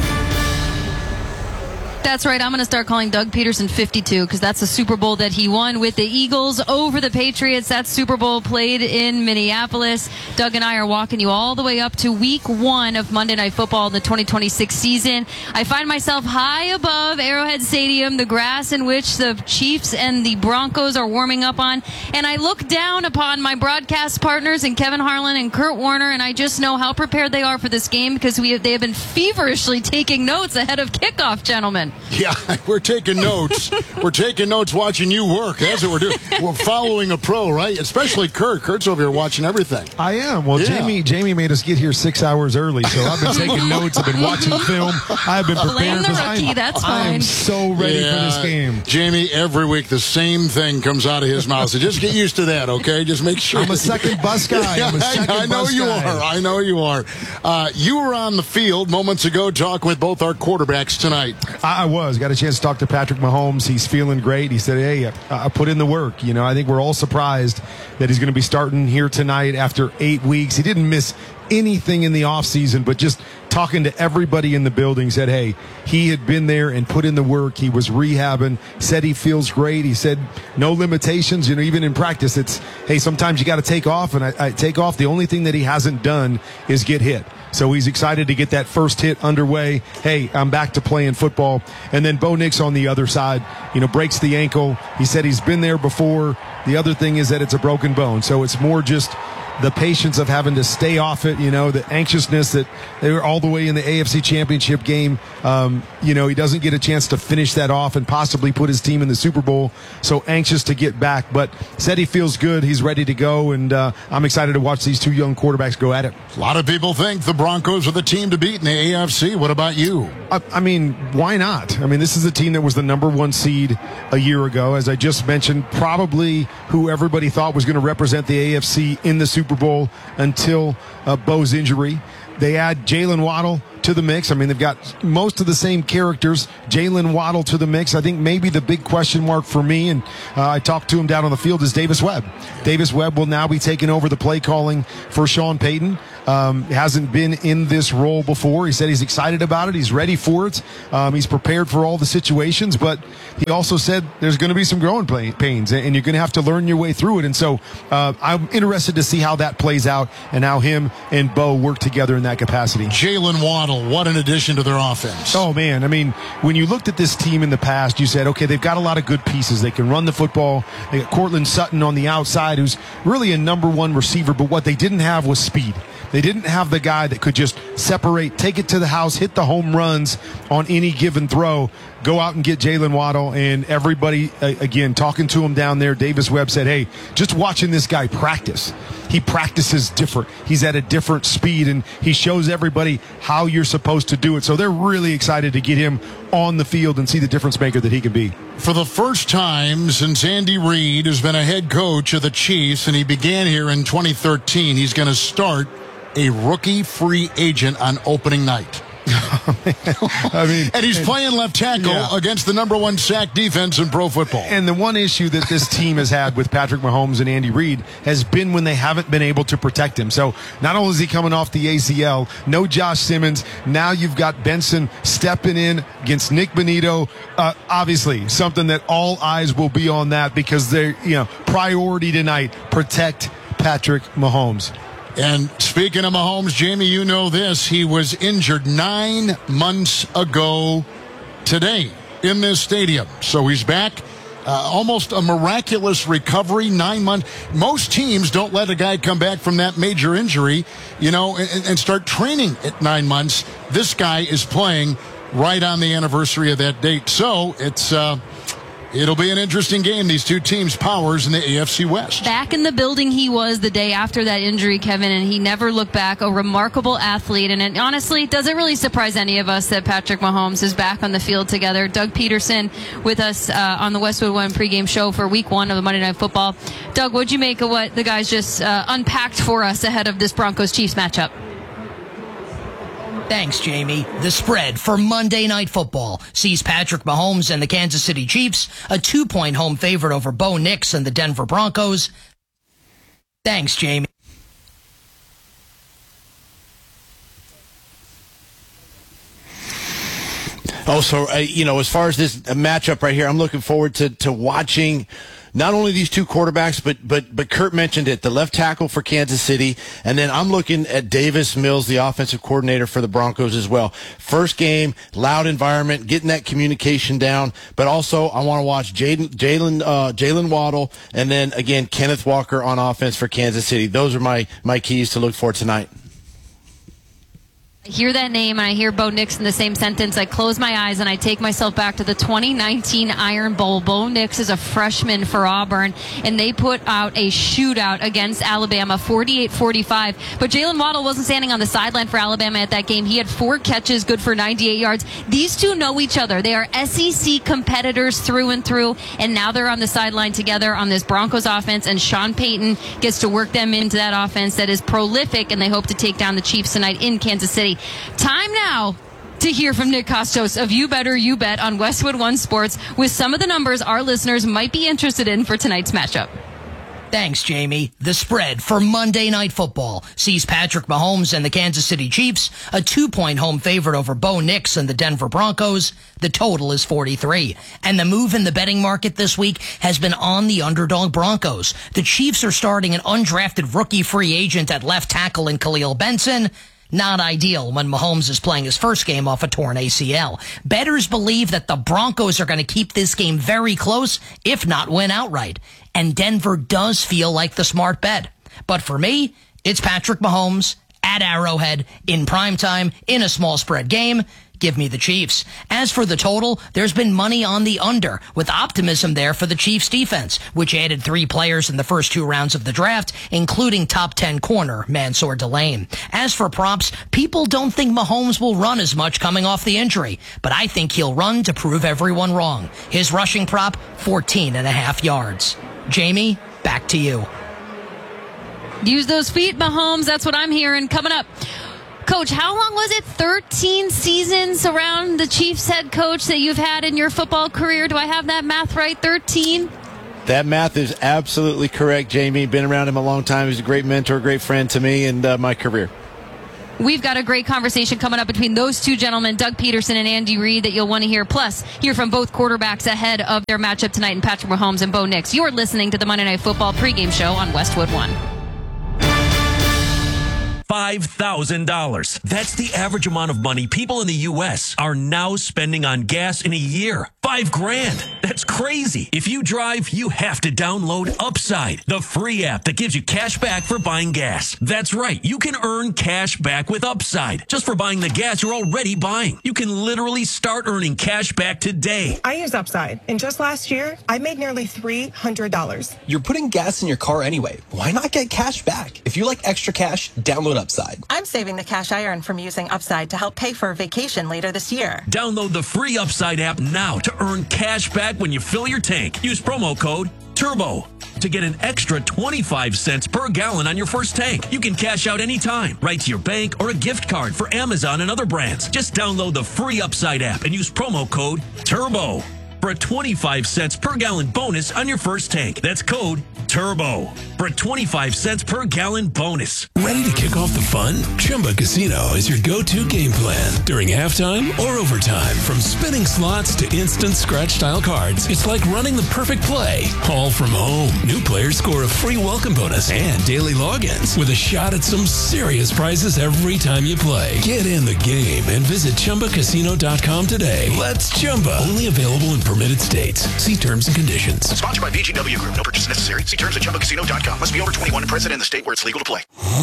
Speaker 10: That's right. I'm going to start calling Doug Peterson 52 because that's the Super Bowl that he won with the Eagles over the Patriots. That Super Bowl played in Minneapolis. Doug and I are walking you all the way up to week 1 of Monday Night Football in the 2026 season. I find myself high above Arrowhead Stadium, the grass in which the Chiefs and the Broncos are warming up on. And I look down upon my broadcast partners and Kevin Harlan and Kurt Warner, and I just know how prepared they are for this game because they have been feverishly taking notes ahead of kickoff, gentlemen.
Speaker 31: Yeah, we're taking notes. We're taking notes watching you work. That's what we're doing. We're following a pro, right? Especially Kurt. Kurt's over here watching everything.
Speaker 32: I am. Well, yeah. Jamie made us get here 6 hours early, so I've been taking notes. I've been watching film. I've been preparing.
Speaker 10: Blame the rookie. That's fine.
Speaker 32: I am so ready for this game.
Speaker 31: Jamie, every week the same thing comes out of his mouth. So just get used to that, okay? Just make sure.
Speaker 32: I'm a second bus guy.
Speaker 31: I know you are. I know you are. You were on the field moments ago talking with both our quarterbacks tonight.
Speaker 32: I was. Got a chance to talk to Patrick Mahomes. He's feeling great. He said, hey, I put in the work. You know, I think we're all surprised that he's going to be starting here tonight after 8 weeks. He didn't miss anything in the offseason, but just talking to everybody in the building said, hey, he had been there and put in the work. He was rehabbing, said he feels great. He said no limitations. You know, even in practice, it's, hey, sometimes you got to take off, and I take off. The only thing that he hasn't done is get hit. So he's excited to get that first hit underway. Hey, I'm back to playing football. And then Bo Nix on the other side, you know, breaks the ankle. He said he's been there before. The other thing is that it's a broken bone. So it's more just the patience of having to stay off it, the anxiousness that they were all the way in the AFC Championship game. He doesn't get a chance to finish that off and possibly put his team in the Super Bowl. So anxious to get back, but said he feels good. He's ready to go, and I'm excited to watch these two young quarterbacks go at it.
Speaker 31: A lot of people think the Broncos are the team to beat in the AFC. What about you?
Speaker 32: I mean, why not? I mean, this is a team that was the number 1 seed a year ago. As I just mentioned, probably who everybody thought was going to represent the AFC in the Super Bowl until Bo's injury. They add Jalen Waddle to the mix. I mean, they've got most of the same characters. Jalen Waddle to the mix. I think maybe the big question mark for me, and I talked to him down on the field, is Davis Webb. Davis Webb will now be taking over the play calling for Sean Payton. Hasn't been in this role before. He said he's excited about it. He's ready for it. He's prepared for all the situations, but he also said there's going to be some growing pains, and you're going to have to learn your way through it. And so I'm interested to see how that plays out and how him and Bo work together in that capacity.
Speaker 31: Jalen Waddle, what an addition to their offense.
Speaker 32: Oh, man. I mean, when you looked at this team in the past, you said, okay, they've got a lot of good pieces. They can run the football. They got Cortland Sutton on the outside, who's really a number 1 receiver, but what they didn't have was speed. They didn't have the guy that could just separate, take it to the house, hit the home runs on any given throw. Go out and get Jalen Waddle, and everybody, again, talking to him down there, Davis Webb said, hey, just watching this guy practice. He practices different. He's at a different speed, and he shows everybody how you're supposed to do it. So they're really excited to get him on the field and see the difference maker that he can be.
Speaker 31: For the first time since Andy Reid has been a head coach of the Chiefs, and he began here in 2013, he's going to start a rookie free agent on opening night.
Speaker 32: I mean,
Speaker 31: and he's playing left tackle against the number 1 sack defense in pro football.
Speaker 32: And the one issue that this team has had with Patrick Mahomes and Andy Reid has been when they haven't been able to protect him. So not only is he coming off the ACL, no Josh Simmons, now you've got Benson stepping in against Nick Bonito. Obviously, something that all eyes will be on that, because they're, priority tonight, protect Patrick Mahomes.
Speaker 31: And speaking of Mahomes, Jamie, you know this. He was injured 9 months ago today in this stadium. So he's back. Almost a miraculous recovery, 9 months. Most teams don't let a guy come back from that major injury, and start training at 9 months. This guy is playing right on the anniversary of that date. So it'll be an interesting game. These two teams, powers in the AFC West.
Speaker 10: Back in the building he was the day after that injury, Kevin, and he never looked back. A remarkable athlete. And it honestly doesn't really surprise any of us that Patrick Mahomes is back on the field together. Doug Peterson with us on the Westwood One pregame show for week 1 of the Monday Night Football. Doug, what'd you make of what the guys just unpacked for us ahead of this Broncos-Chiefs matchup?
Speaker 8: Thanks, Jamie. The spread for Monday Night Football sees Patrick Mahomes and the Kansas City Chiefs a 2-point home favorite over Bo Nix and the Denver Broncos. Thanks, Jamie.
Speaker 9: Also, as far as this matchup right here, I'm looking forward to watching not only these two quarterbacks, but Kurt mentioned it, the left tackle for Kansas City, and then I'm looking at Davis Mills, the offensive coordinator for the Broncos as well. First game, loud environment, getting that communication down, but also I want to watch Jalen Waddle, and then again Kenneth Walker on offense for Kansas City. Those are my keys to look for tonight.
Speaker 10: I hear that name and I hear Bo Nix in the same sentence. I close my eyes and I take myself back to the 2019 Iron Bowl. Bo Nix is a freshman for Auburn, and they put out a shootout against Alabama, 48-45. But Jalen Waddle wasn't standing on the sideline for Alabama at that game. He had 4 catches, good for 98 yards. These two know each other. They are SEC competitors through and through, and now they're on the sideline together on this Broncos offense, and Sean Payton gets to work them into that offense that is prolific, and they hope to take down the Chiefs tonight in Kansas City. Time now to hear from Nick Kostos of You Better You Bet on Westwood One Sports with some of the numbers our listeners might be interested in for tonight's matchup.
Speaker 8: Thanks, Jamie. The spread for Monday Night Football sees Patrick Mahomes and the Kansas City Chiefs a 2-point home favorite over Bo Nix and the Denver Broncos. The total is 43. And the move in the betting market this week has been on the underdog Broncos. The Chiefs are starting an undrafted rookie free agent at left tackle in Khalil Benson. Not ideal when Mahomes is playing his first game off a torn ACL. Bettors believe that the Broncos are going to keep this game very close, if not win outright. And Denver does feel like the smart bet. But for me, it's Patrick Mahomes at Arrowhead in primetime in a small spread game. Give me the Chiefs. As for the total, there's been money on the under, with optimism there for the Chiefs defense, which added 3 players in the first 2 rounds of the draft, including top 10 corner Mansour Delane. As for props, people don't think Mahomes will run as much coming off the injury, but I think he'll run to prove everyone wrong. His rushing prop, 14.5 yards. Jamie, back to you.
Speaker 10: Use those feet, Mahomes. That's what I'm hearing. Coming up. Coach, how long was it? 13 seasons around the Chiefs head coach that you've had in your football career. Do I have that math right? 13?
Speaker 9: That math is absolutely correct, Jamie. Been around him a long time. He's a great mentor, great friend to me and my career.
Speaker 10: We've got a great conversation coming up between those two gentlemen, Doug Peterson and Andy Reid, that you'll want to hear. Plus, hear from both quarterbacks ahead of their matchup tonight in Patrick Mahomes and Bo Nix. You're listening to the Monday Night Football pregame show on Westwood One.
Speaker 11: $5,000. That's the average amount of money people in the U.S. are now spending on gas in a year. $5,000. That's crazy. If you drive, you have to download Upside, the free app that gives you cash back for buying gas. That's right. You can earn cash back with Upside just for buying the gas you're already buying. You can literally start earning cash back today.
Speaker 12: I use Upside, and just last year, I made nearly $300.
Speaker 13: You're putting gas in your car anyway. Why not get cash back? If you like extra cash, download Upside.
Speaker 12: I'm saving the cash I earn from using Upside to help pay for a vacation later this year.
Speaker 11: Download the free Upside app now to earn cash back when you fill your tank. Use promo code TURBO to get an extra 25 cents per gallon on your first tank. You can cash out anytime, right to your bank or a gift card for Amazon and other brands. Just download the free Upside app and use promo code TURBO for a 25 cents per gallon bonus on your first tank. That's code TURBO for a 25 cents per gallon bonus.
Speaker 15: Ready to kick off the fun? Chumba Casino is your go-to game plan during halftime or overtime. From spinning slots to instant scratch-style cards, it's like running the perfect play, all from home. New players score a free welcome bonus and daily logins with a shot at some serious prizes every time you play. Get in the game and visit ChumbaCasino.com today. Let's Chumba. Only available in permitted states. See terms and conditions.
Speaker 16: Sponsored by VGW Group. No purchase necessary. See terms at ChumbaCasino.com. Must be over 21 and present in the state where it's legal to play.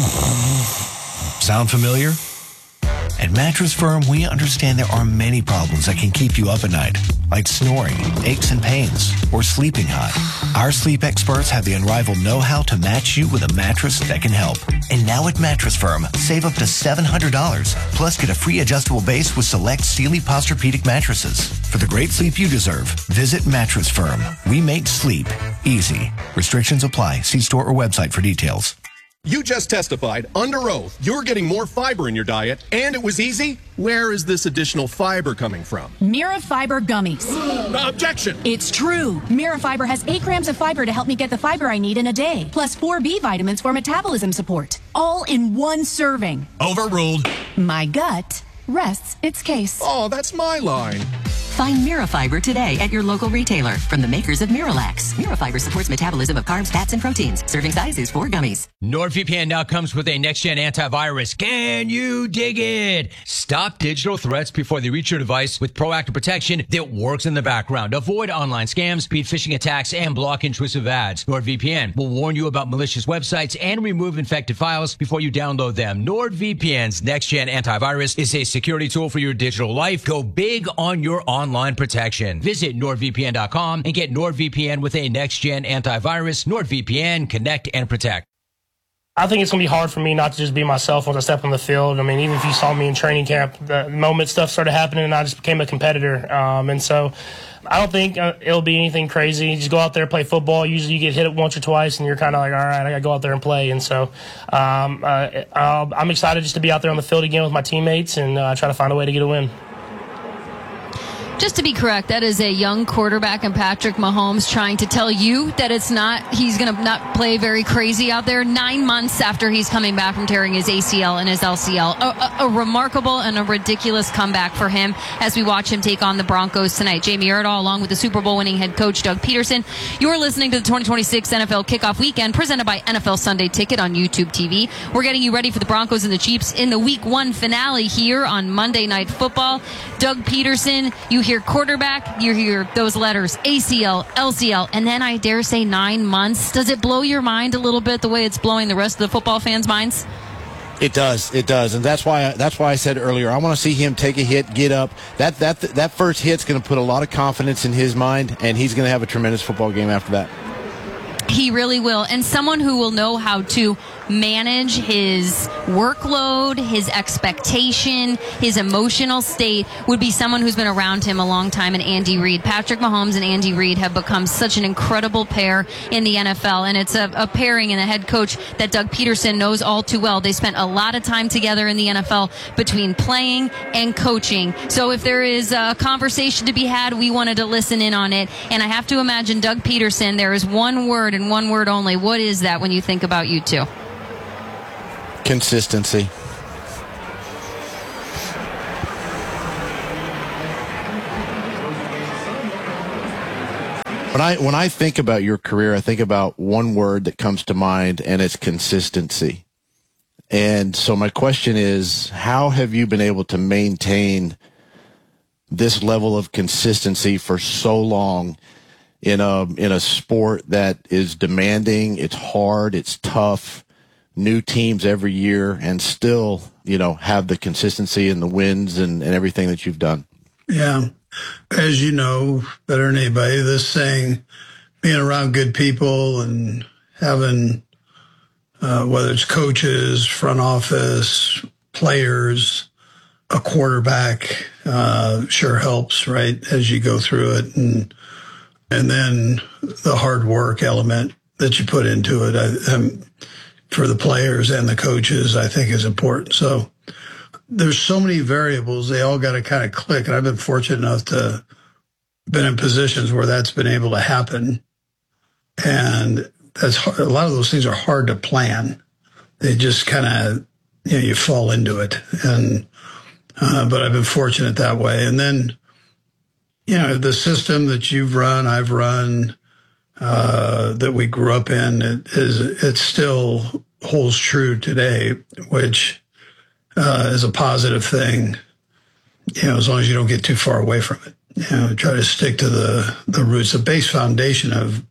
Speaker 17: Sound familiar? At Mattress Firm, we understand there are many problems that can keep you up at night, like snoring, aches and pains, or sleeping hot. Our sleep experts have the unrivaled know-how to match you with a mattress that can help. And now at Mattress Firm, save up to $700, plus get a free adjustable base with select Sealy Posturepedic mattresses. For the great sleep you deserve, visit Mattress Firm. We make sleep easy. Restrictions apply. See store or website for details.
Speaker 18: You just testified under oath you're getting more fiber in your diet, and it was easy. Where is this additional fiber coming from?
Speaker 19: Mira Fiber Gummies.
Speaker 18: Objection!
Speaker 19: It's true. Mira Fiber has 8 grams of fiber to help me get the fiber I need in a day, plus 4 B vitamins for metabolism support, all in one serving.
Speaker 18: Overruled.
Speaker 19: My gut rests its case.
Speaker 18: Oh, that's my line.
Speaker 20: Find Mira Fiber today at your local retailer from the makers of Miralax. Mira Fiber supports metabolism of carbs, fats, and proteins. Serving size is 4 gummies.
Speaker 21: NordVPN now comes with a next-gen antivirus. Can you dig it? Stop digital threats before they reach your device with proactive protection that works in the background. Avoid online scams, beat phishing attacks, and block intrusive ads. NordVPN will warn you about malicious websites and remove infected files before you download them. NordVPN's next-gen antivirus is a security tool for your digital life. Go big on your online protection. Visit NordVPN.com and get NordVPN with a next-gen antivirus. NordVPN, connect and protect.
Speaker 22: I think it's going to be hard for me not to just be myself once I step on the field. I mean, even if you saw me in training camp, the moment stuff started happening and I just became a competitor. And so I don't think it'll be anything crazy. You just go out there, play football. Usually you get hit once or twice and you're kind of like, all right, I got to go out there and play. And so I'm excited just to be out there on the field again with my teammates and try to find a way to get a win.
Speaker 10: Just to be correct, that is a young quarterback and Patrick Mahomes trying to tell you that he's going to not play very crazy out there 9 months after he's coming back from tearing his ACL and his LCL. A remarkable and a ridiculous comeback for him as we watch him take on the Broncos tonight. Jamie Erdahl along with the Super Bowl winning head coach Doug Peterson. You're listening to the 2026 NFL Kickoff Weekend presented by NFL Sunday Ticket on YouTube TV. We're getting you ready for the Broncos and the Chiefs in the Week 1 finale here on Monday Night Football. Doug Peterson, you hear hear quarterback, you hear those letters, ACL, LCL, and then I dare say 9 months. Does it blow your mind a little bit the way it's blowing the rest of the football fans' minds?
Speaker 9: It does, and that's why I said earlier, I want to see him take a hit, get up. That first hit's going to put a lot of confidence in his mind, and he's going to have a tremendous football game after that.
Speaker 10: He really will. And someone who will know how to manage his workload, his expectation, his emotional state would be someone who's been around him a long time, and Andy Reid. Patrick Mahomes and Andy Reid have become such an incredible pair in the NFL, and it's a pairing and a head coach that Doug Peterson knows all too well. They spent a lot of time together in the NFL between playing and coaching. So if there is a conversation to be had, we wanted to listen in on it. And I have to imagine Doug Peterson, there is one word and one word only. What is that when you think about you two?
Speaker 9: Consistency. When I think about your career, I think about one word that comes to mind, and it's consistency. And so my question is, how have you been able to maintain this level of consistency for so long in a sport that is demanding, it's hard, it's tough, new teams every year, and still, have the consistency and the wins and everything that you've done?
Speaker 1: Yeah. As you know better than anybody, this saying, being around good people and having, whether it's coaches, front office, players, a quarterback, sure helps, right, as you go through it. And then the hard work element that you put into it, for the players and the coaches, I think is important. So there's so many variables. They all got to kind of click. And I've been fortunate enough to been in positions where that's been able to happen. And that's hard. A lot of those things are hard to plan. They just kind of, you fall into it. And, but I've been fortunate that way. And then, the system that you've run, I've run, that we grew up in, it still holds true today, which is a positive thing, as long as you don't get too far away from it. Try to stick to the roots. The base foundation of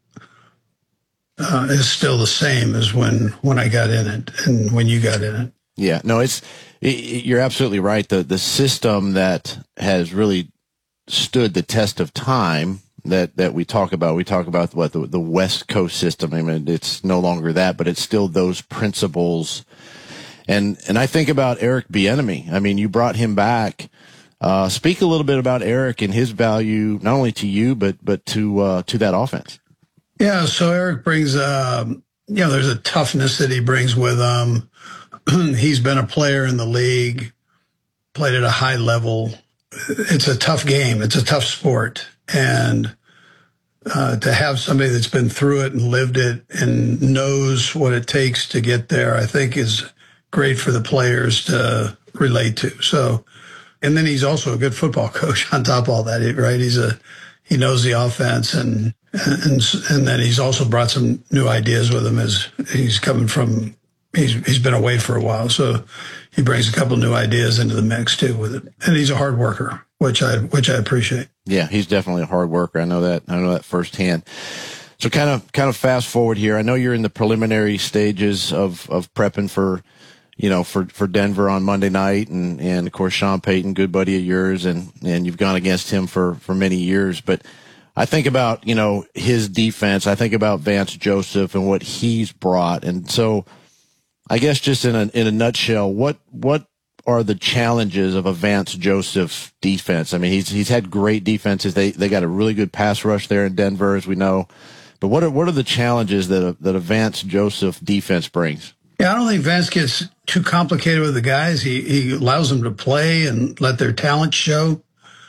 Speaker 1: is still the same as when I got in it and when you got in it.
Speaker 9: Yeah, no, you're absolutely right. The system that has really stood the test of time that we talk about what the West Coast system. I mean, it's no longer that, but it's still those principles. And I think about Eric Bieniemy. I mean, you brought him back. Speak a little bit about Eric and his value, not only to you, but to that offense.
Speaker 1: Yeah. So Eric brings, there's a toughness that he brings with him. He's been a player in the league, played at a high level. It's a tough game. It's a tough sport. And to have somebody that's been through it and lived it and knows what it takes to get there, I think is great for the players to relate to. So, and then he's also a good football coach on top of all that, right? He knows the offense and then he's also brought some new ideas with him as he's coming from, he's been away for a while. So he brings a couple new ideas into the mix too with it. And he's a hard worker, which I appreciate.
Speaker 9: Yeah, he's definitely a hard worker. I know that firsthand. So kind of fast forward here. I know you're in the preliminary stages of prepping for Denver on Monday night, and of course Sean Payton, good buddy of yours, and you've gone against him for many years. But I think about his defense. I think about Vance Joseph and what he's brought, and so I guess just in a nutshell, what are the challenges of a Vance Joseph defense? I mean, he's had great defenses. They got a really good pass rush there in Denver, as we know. But what are the challenges that a Vance Joseph defense brings?
Speaker 1: Yeah, I don't think Vance gets too complicated with the guys. He allows them to play and let their talent show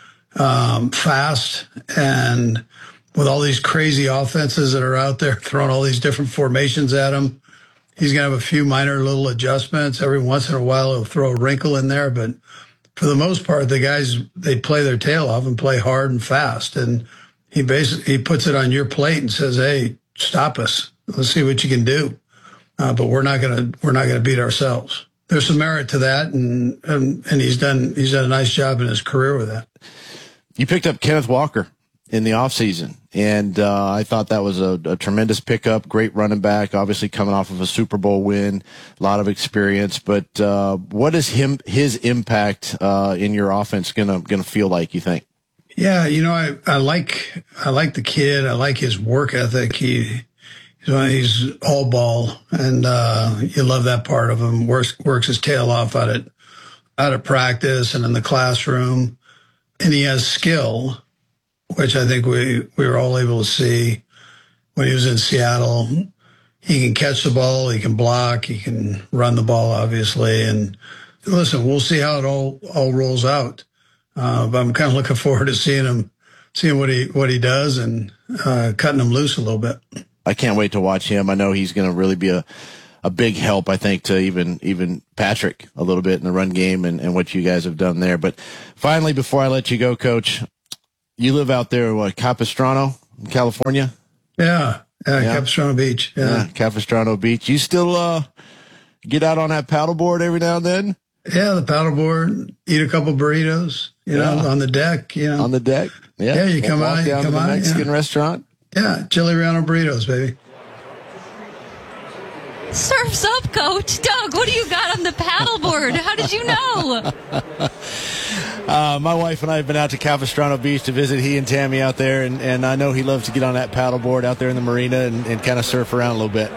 Speaker 1: fast. And with all these crazy offenses that are out there throwing all these different formations at him, he's going to have a few minor little adjustments. Every once in a while, he'll throw a wrinkle in there. But for the most part, the guys, they play their tail off and play hard and fast. And he puts it on your plate and says, "Hey, stop us. Let's see what you can do." But we're not gonna beat ourselves. There's some merit to that, and he's done a nice job in his career with that.
Speaker 9: You picked up Kenneth Walker in the offseason, and I thought that was a tremendous pickup. Great running back, obviously coming off of a Super Bowl win, a lot of experience. But what is his impact in your offense gonna feel like, you think?
Speaker 1: Yeah, I like the kid. I like his work ethic. He's all ball, and you love that part of him. Works his tail off out of practice and in the classroom, and he has skill, which I think we were all able to see when he was in Seattle. He can catch the ball, he can block, he can run the ball, obviously. And listen, we'll see how it all rolls out. But I'm kind of looking forward to seeing what he does and cutting him loose a little bit.
Speaker 9: I can't wait to watch him. I know he's going to really be a big help, I think, to even Patrick a little bit in the run game and what you guys have done there. But finally, before I let you go, Coach, you live out there, Capistrano, California?
Speaker 1: Yeah, Capistrano Beach. Yeah,
Speaker 9: Capistrano Beach. You still get out on that paddleboard every now and then?
Speaker 1: Yeah, the paddleboard, eat a couple burritos, on the deck,
Speaker 9: On the deck? Yeah.
Speaker 1: Yeah, you come out,
Speaker 9: down to the Mexican restaurant?
Speaker 1: Yeah, Chili Relleno burritos, baby.
Speaker 10: Surf's up, Coach. Doug, what do you got on the paddleboard? How did you know?
Speaker 9: My wife and I have been out to Capistrano Beach to visit he and Tammy out there, and I know he loves to get on that paddleboard out there in the marina and kind of surf around a little bit.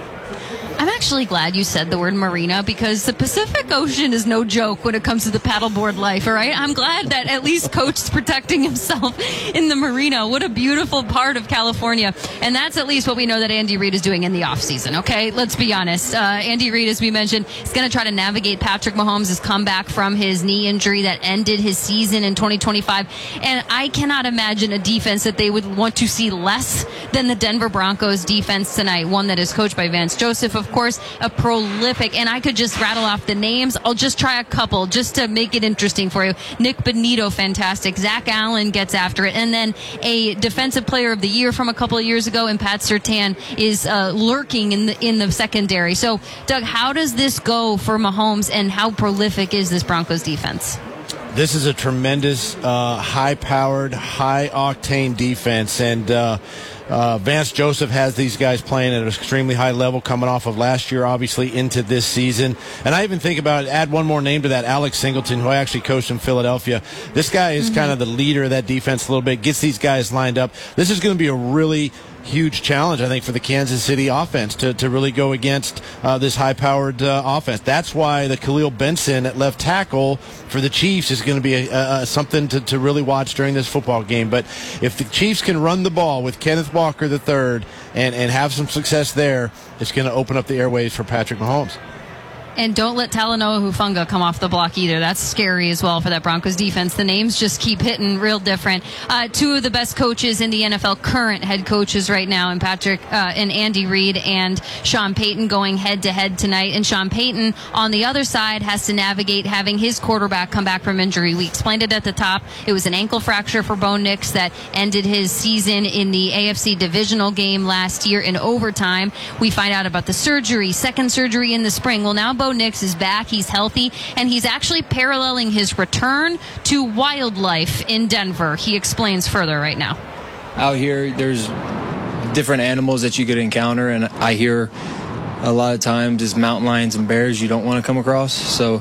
Speaker 10: I'm actually glad you said the word marina, because the Pacific Ocean is no joke when it comes to the paddleboard life, all right? I'm glad that at least Coach is protecting himself in the marina. What a beautiful part of California. And that's at least what we know that Andy Reid is doing in the offseason, okay? Let's be honest. Andy Reid, as we mentioned, is going to try to navigate Patrick Mahomes' comeback from his knee injury that ended his season in 2025. And I cannot imagine a defense that they would want to see less than the Denver Broncos defense tonight, one that is coached by Vance Joseph, of course, a prolific, and I could just rattle off the names. I'll just try a couple just to make it interesting for you. Nick Bonito, fantastic. Zach Allen gets after it. And then a defensive player of the year from a couple of years ago, and Pat Surtain is lurking in the secondary. So, Doug, how does this go for Mahomes, and how prolific is this Broncos defense?
Speaker 9: This is a tremendous, high-powered, high-octane defense, and Vance Joseph has these guys playing at an extremely high level coming off of last year, obviously, into this season. And I even think about, add one more name to that, Alex Singleton, who I actually coached in Philadelphia. This guy is kind of the leader of that defense a little bit, gets these guys lined up. This is going to be a really huge challenge, I think, for the Kansas City offense to really go against this high-powered offense. That's why the Khalil Benson at left tackle for the Chiefs is going to be something to really watch during this football game. But if the Chiefs can run the ball with Kenneth Walker III and have some success there, it's going to open up the airways for Patrick Mahomes.
Speaker 10: And don't let Talanoa Hufanga come off the block either. That's scary as well for that Broncos defense. The names just keep hitting real different. Two of the best coaches in the NFL, current head coaches right now, and and Andy Reid and Sean Payton going head to head tonight. And Sean Payton on the other side has to navigate having his quarterback come back from injury. We explained it at the top. It was an ankle fracture for Bo Nix that ended his season in the AFC divisional game last year in overtime. We find out about the surgery, second surgery in the spring. Well, now Bo Nix is back. He's healthy, and he's actually paralleling his return to wildlife in Denver. He explains further right now.
Speaker 2: Out here, there's different animals that you could encounter, and I hear a lot of times is mountain lions and bears you don't want to come across. So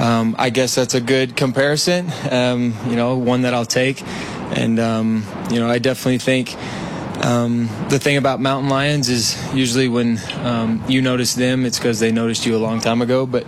Speaker 2: I guess that's a good comparison, one that I'll take. And, I definitely think the thing about mountain lions is usually when you notice them, it's because they noticed you a long time ago. But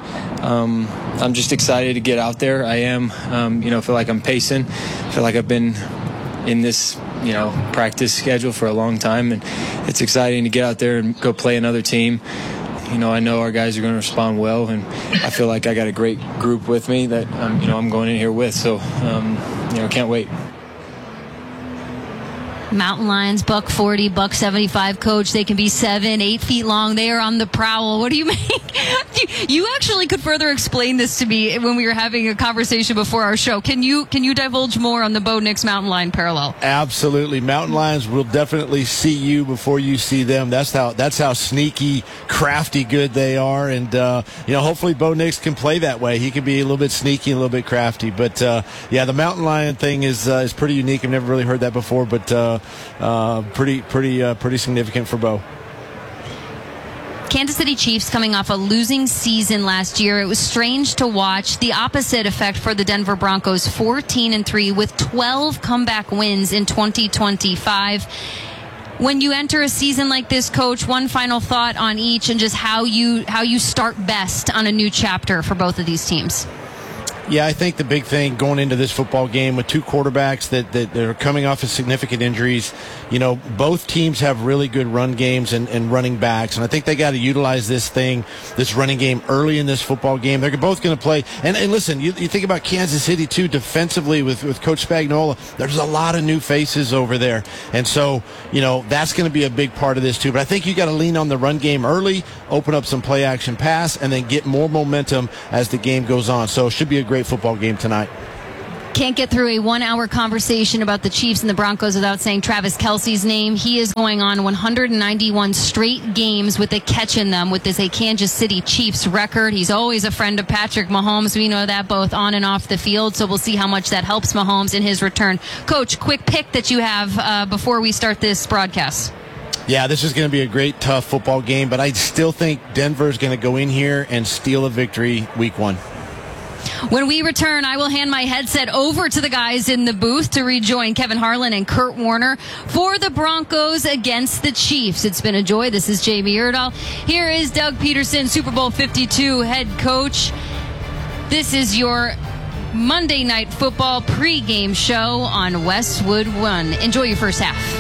Speaker 2: I'm just excited to get out there. I am, feel like I'm pacing. I feel like I've been in this, practice schedule for a long time. And it's exciting to get out there and go play another team. I know our guys are going to respond well. And I feel like I got a great group with me that, I'm going in here with. So, can't wait.
Speaker 10: Mountain lions, buck 40, buck 75, coach. They can be 7-8 feet long. They are on the prowl. What do you make? You actually could further explain this to me when we were having a conversation before our show. Can you divulge more on the Bo Nix mountain lion parallel?
Speaker 9: Absolutely. Mountain lions will definitely see you before you see them. That's how sneaky, crafty good they are. And, hopefully Bo Nix can play that way. He can be a little bit sneaky, a little bit crafty. But, the mountain lion thing is pretty unique. I've never really heard that before, but pretty significant for Bo.
Speaker 10: Kansas City Chiefs coming off a losing season last year. It was strange to watch. The opposite effect for the Denver Broncos, 14-3 with 12 comeback wins in 2025. When you enter a season like this, Coach, one final thought on each and just how you start best on a new chapter for both of these teams.
Speaker 9: Yeah, I think the big thing going into this football game with two quarterbacks that are coming off of significant injuries, both teams have really good run games and running backs. And I think they got to utilize this running game early in this football game. They're both going to play. And listen, you think about Kansas City, too, defensively with Coach Spagnuolo. There's a lot of new faces over there. And so, that's going to be a big part of this, too. But I think you got to lean on the run game early, open up some play action pass, and then get more momentum as the game goes on. So it should be a great football game tonight.
Speaker 10: Can't get through a 1-hour conversation about the Chiefs and the Broncos without saying Travis Kelce's name. He is going on 191 straight games with a catch in them with a Kansas City Chiefs record. He's always a friend of Patrick Mahomes. We know that both on and off the field, so we'll see how much that helps Mahomes in his return. Coach, quick pick that you have before we start this broadcast.
Speaker 9: Yeah, this is going to be a great, tough football game, but I still think Denver is going to go in here and steal a victory week 1.
Speaker 10: When we return, I will hand my headset over to the guys in the booth to rejoin Kevin Harlan and Kurt Warner for the Broncos against the Chiefs. It's been a joy. This is Jamie Erdahl. Here is Doug Peterson, Super Bowl 52 head coach. This is your Monday Night Football pregame show on Westwood One. Enjoy your first half.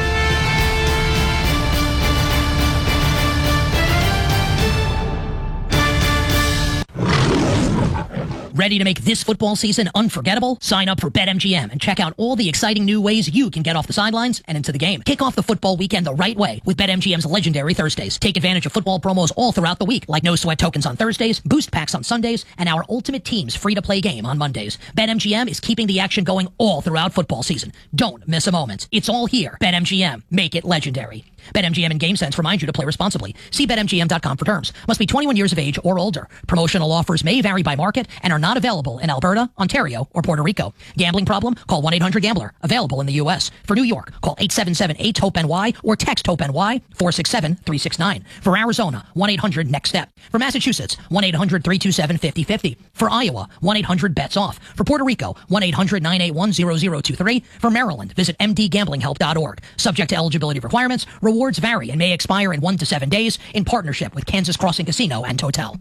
Speaker 8: Ready to make this football season unforgettable? Sign up for BetMGM and check out all the exciting new ways you can get off the sidelines and into the game. Kick off the football weekend the right way with BetMGM's legendary Thursdays. Take advantage of football promos all throughout the week, like no sweat tokens on Thursdays, boost packs on Sundays, and our Ultimate Teams free-to-play game on Mondays. BetMGM is keeping the action going all throughout football season. Don't miss a moment. It's all here. BetMGM. Make it legendary. BetMGM and GameSense remind you to play responsibly. See BetMGM.com for terms. Must be 21 years of age or older. Promotional offers may vary by market and are not available in Alberta, Ontario, or Puerto Rico. Gambling problem? Call 1-800-GAMBLER. Available in the U.S. For New York, call 877-8-HOPE-NY or text HOPE-NY 467-369. For Arizona, 1-800-NEXT-STEP. For Massachusetts, 1-800-327-5050. For Iowa, 1-800-BETS-OFF. For Puerto Rico, 1-800-981-0023. For Maryland, visit mdgamblinghelp.org. Subject to eligibility requirements. Rewards vary and may expire in 1 to 7 days in partnership with Kansas Crossing Casino and Hotel.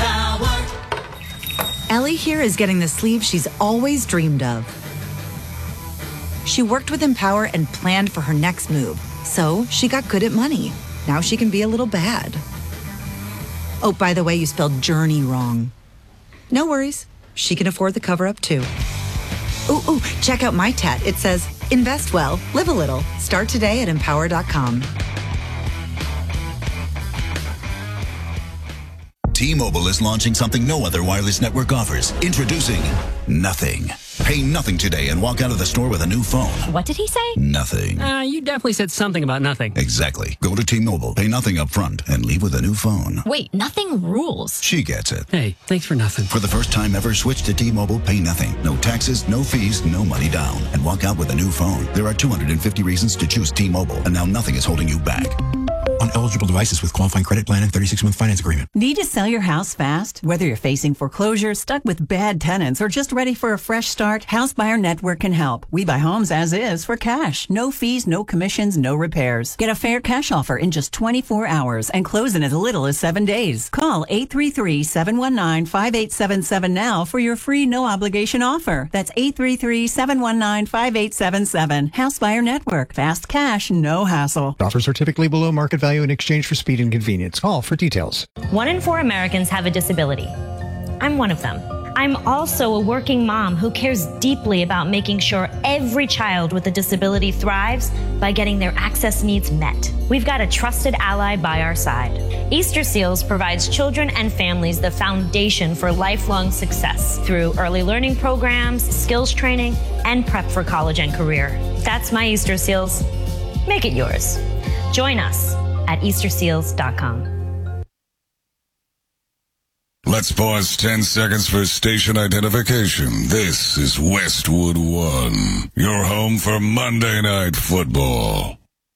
Speaker 4: Ellie here is getting the sleeve she's always dreamed of. She worked with Empower and planned for her next move, so she got good at money. Now she can be a little bad. Oh, by the way, you spelled journey wrong. No worries. She can afford the cover-up, too. Ooh, check out my tat. It says, invest well, live a little. Start today at Empower.com.
Speaker 5: T-Mobile is launching something no other wireless network offers. Introducing Nothing. Pay nothing today and walk out of the store with a new phone.
Speaker 6: What did he say?
Speaker 5: Nothing.
Speaker 6: You definitely said something about nothing.
Speaker 5: Exactly. Go to T-Mobile, pay nothing up front, and leave with a new phone.
Speaker 6: Wait, nothing rules.
Speaker 5: She gets it.
Speaker 6: Hey, thanks for nothing.
Speaker 5: For the first time ever, switch to T-Mobile, pay nothing. No taxes, no fees, no money down. And walk out with a new phone. There are 250 reasons to choose T-Mobile, and now nothing is holding you back. On eligible devices with qualifying credit plan and 36-month finance agreement.
Speaker 7: Need to sell your house fast? Whether you're facing foreclosure, stuck with bad tenants, or just ready for a fresh start, House Buyer Network can help. We buy homes as is for cash. No fees, no commissions, no repairs. Get a fair cash offer in just 24 hours and close in as little as 7 days. Call 833-719-5877 now for your free no-obligation offer. That's 833-719-5877. House Buyer Network. Fast cash, no hassle.
Speaker 14: Offers are typically below market value in exchange for speed and convenience. Call for details.
Speaker 23: 1 in 4 Americans have a disability. I'm one of them.
Speaker 3: I'm also a working mom who cares deeply about making sure every child with a disability thrives by getting their access needs met. We've got a trusted ally by our side. Easter Seals provides children and families the foundation for lifelong success through early learning programs, skills training, and prep for college and career. That's my Easter Seals. Make it yours. Join us at easterseals.com.
Speaker 13: Let's pause 10 seconds for station identification. This is Westwood One, your home for Monday Night Football.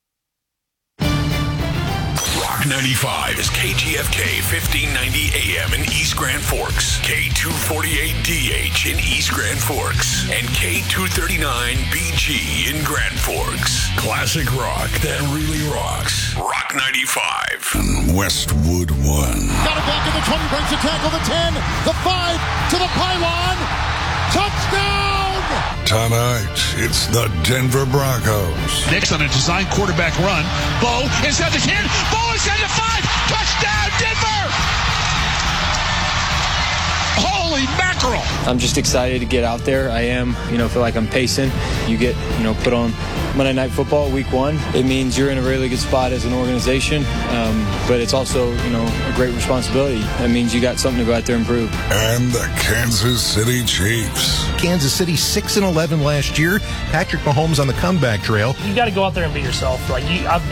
Speaker 23: Rock 95 is KGFK 1590 AM in East Grand Forks, K248DH in East Grand Forks, and K239BG in Grand Forks. Classic rock that really rocks. Rock 95.
Speaker 13: And Westwood One.
Speaker 24: Got it back in the 20, breaks the tackle, the 10, the 5, to the pylon. Touchdown!
Speaker 13: Tonight, it's the Denver Broncos.
Speaker 25: Nix on a design quarterback run. Bo inside the 10. Bo inside the 5. Touchdown, Denver! Holy mackerel!
Speaker 2: I'm just excited to get out there. I am, feel like I'm pacing. You get, put on Monday Night Football week 1. It means you're in a really good spot as an organization, but it's also, a great responsibility. That means you got something to go out there and prove.
Speaker 13: And the Kansas City Chiefs.
Speaker 26: Kansas City 6-11 last year. Patrick Mahomes on the comeback trail.
Speaker 22: You got to go out there and be yourself. I've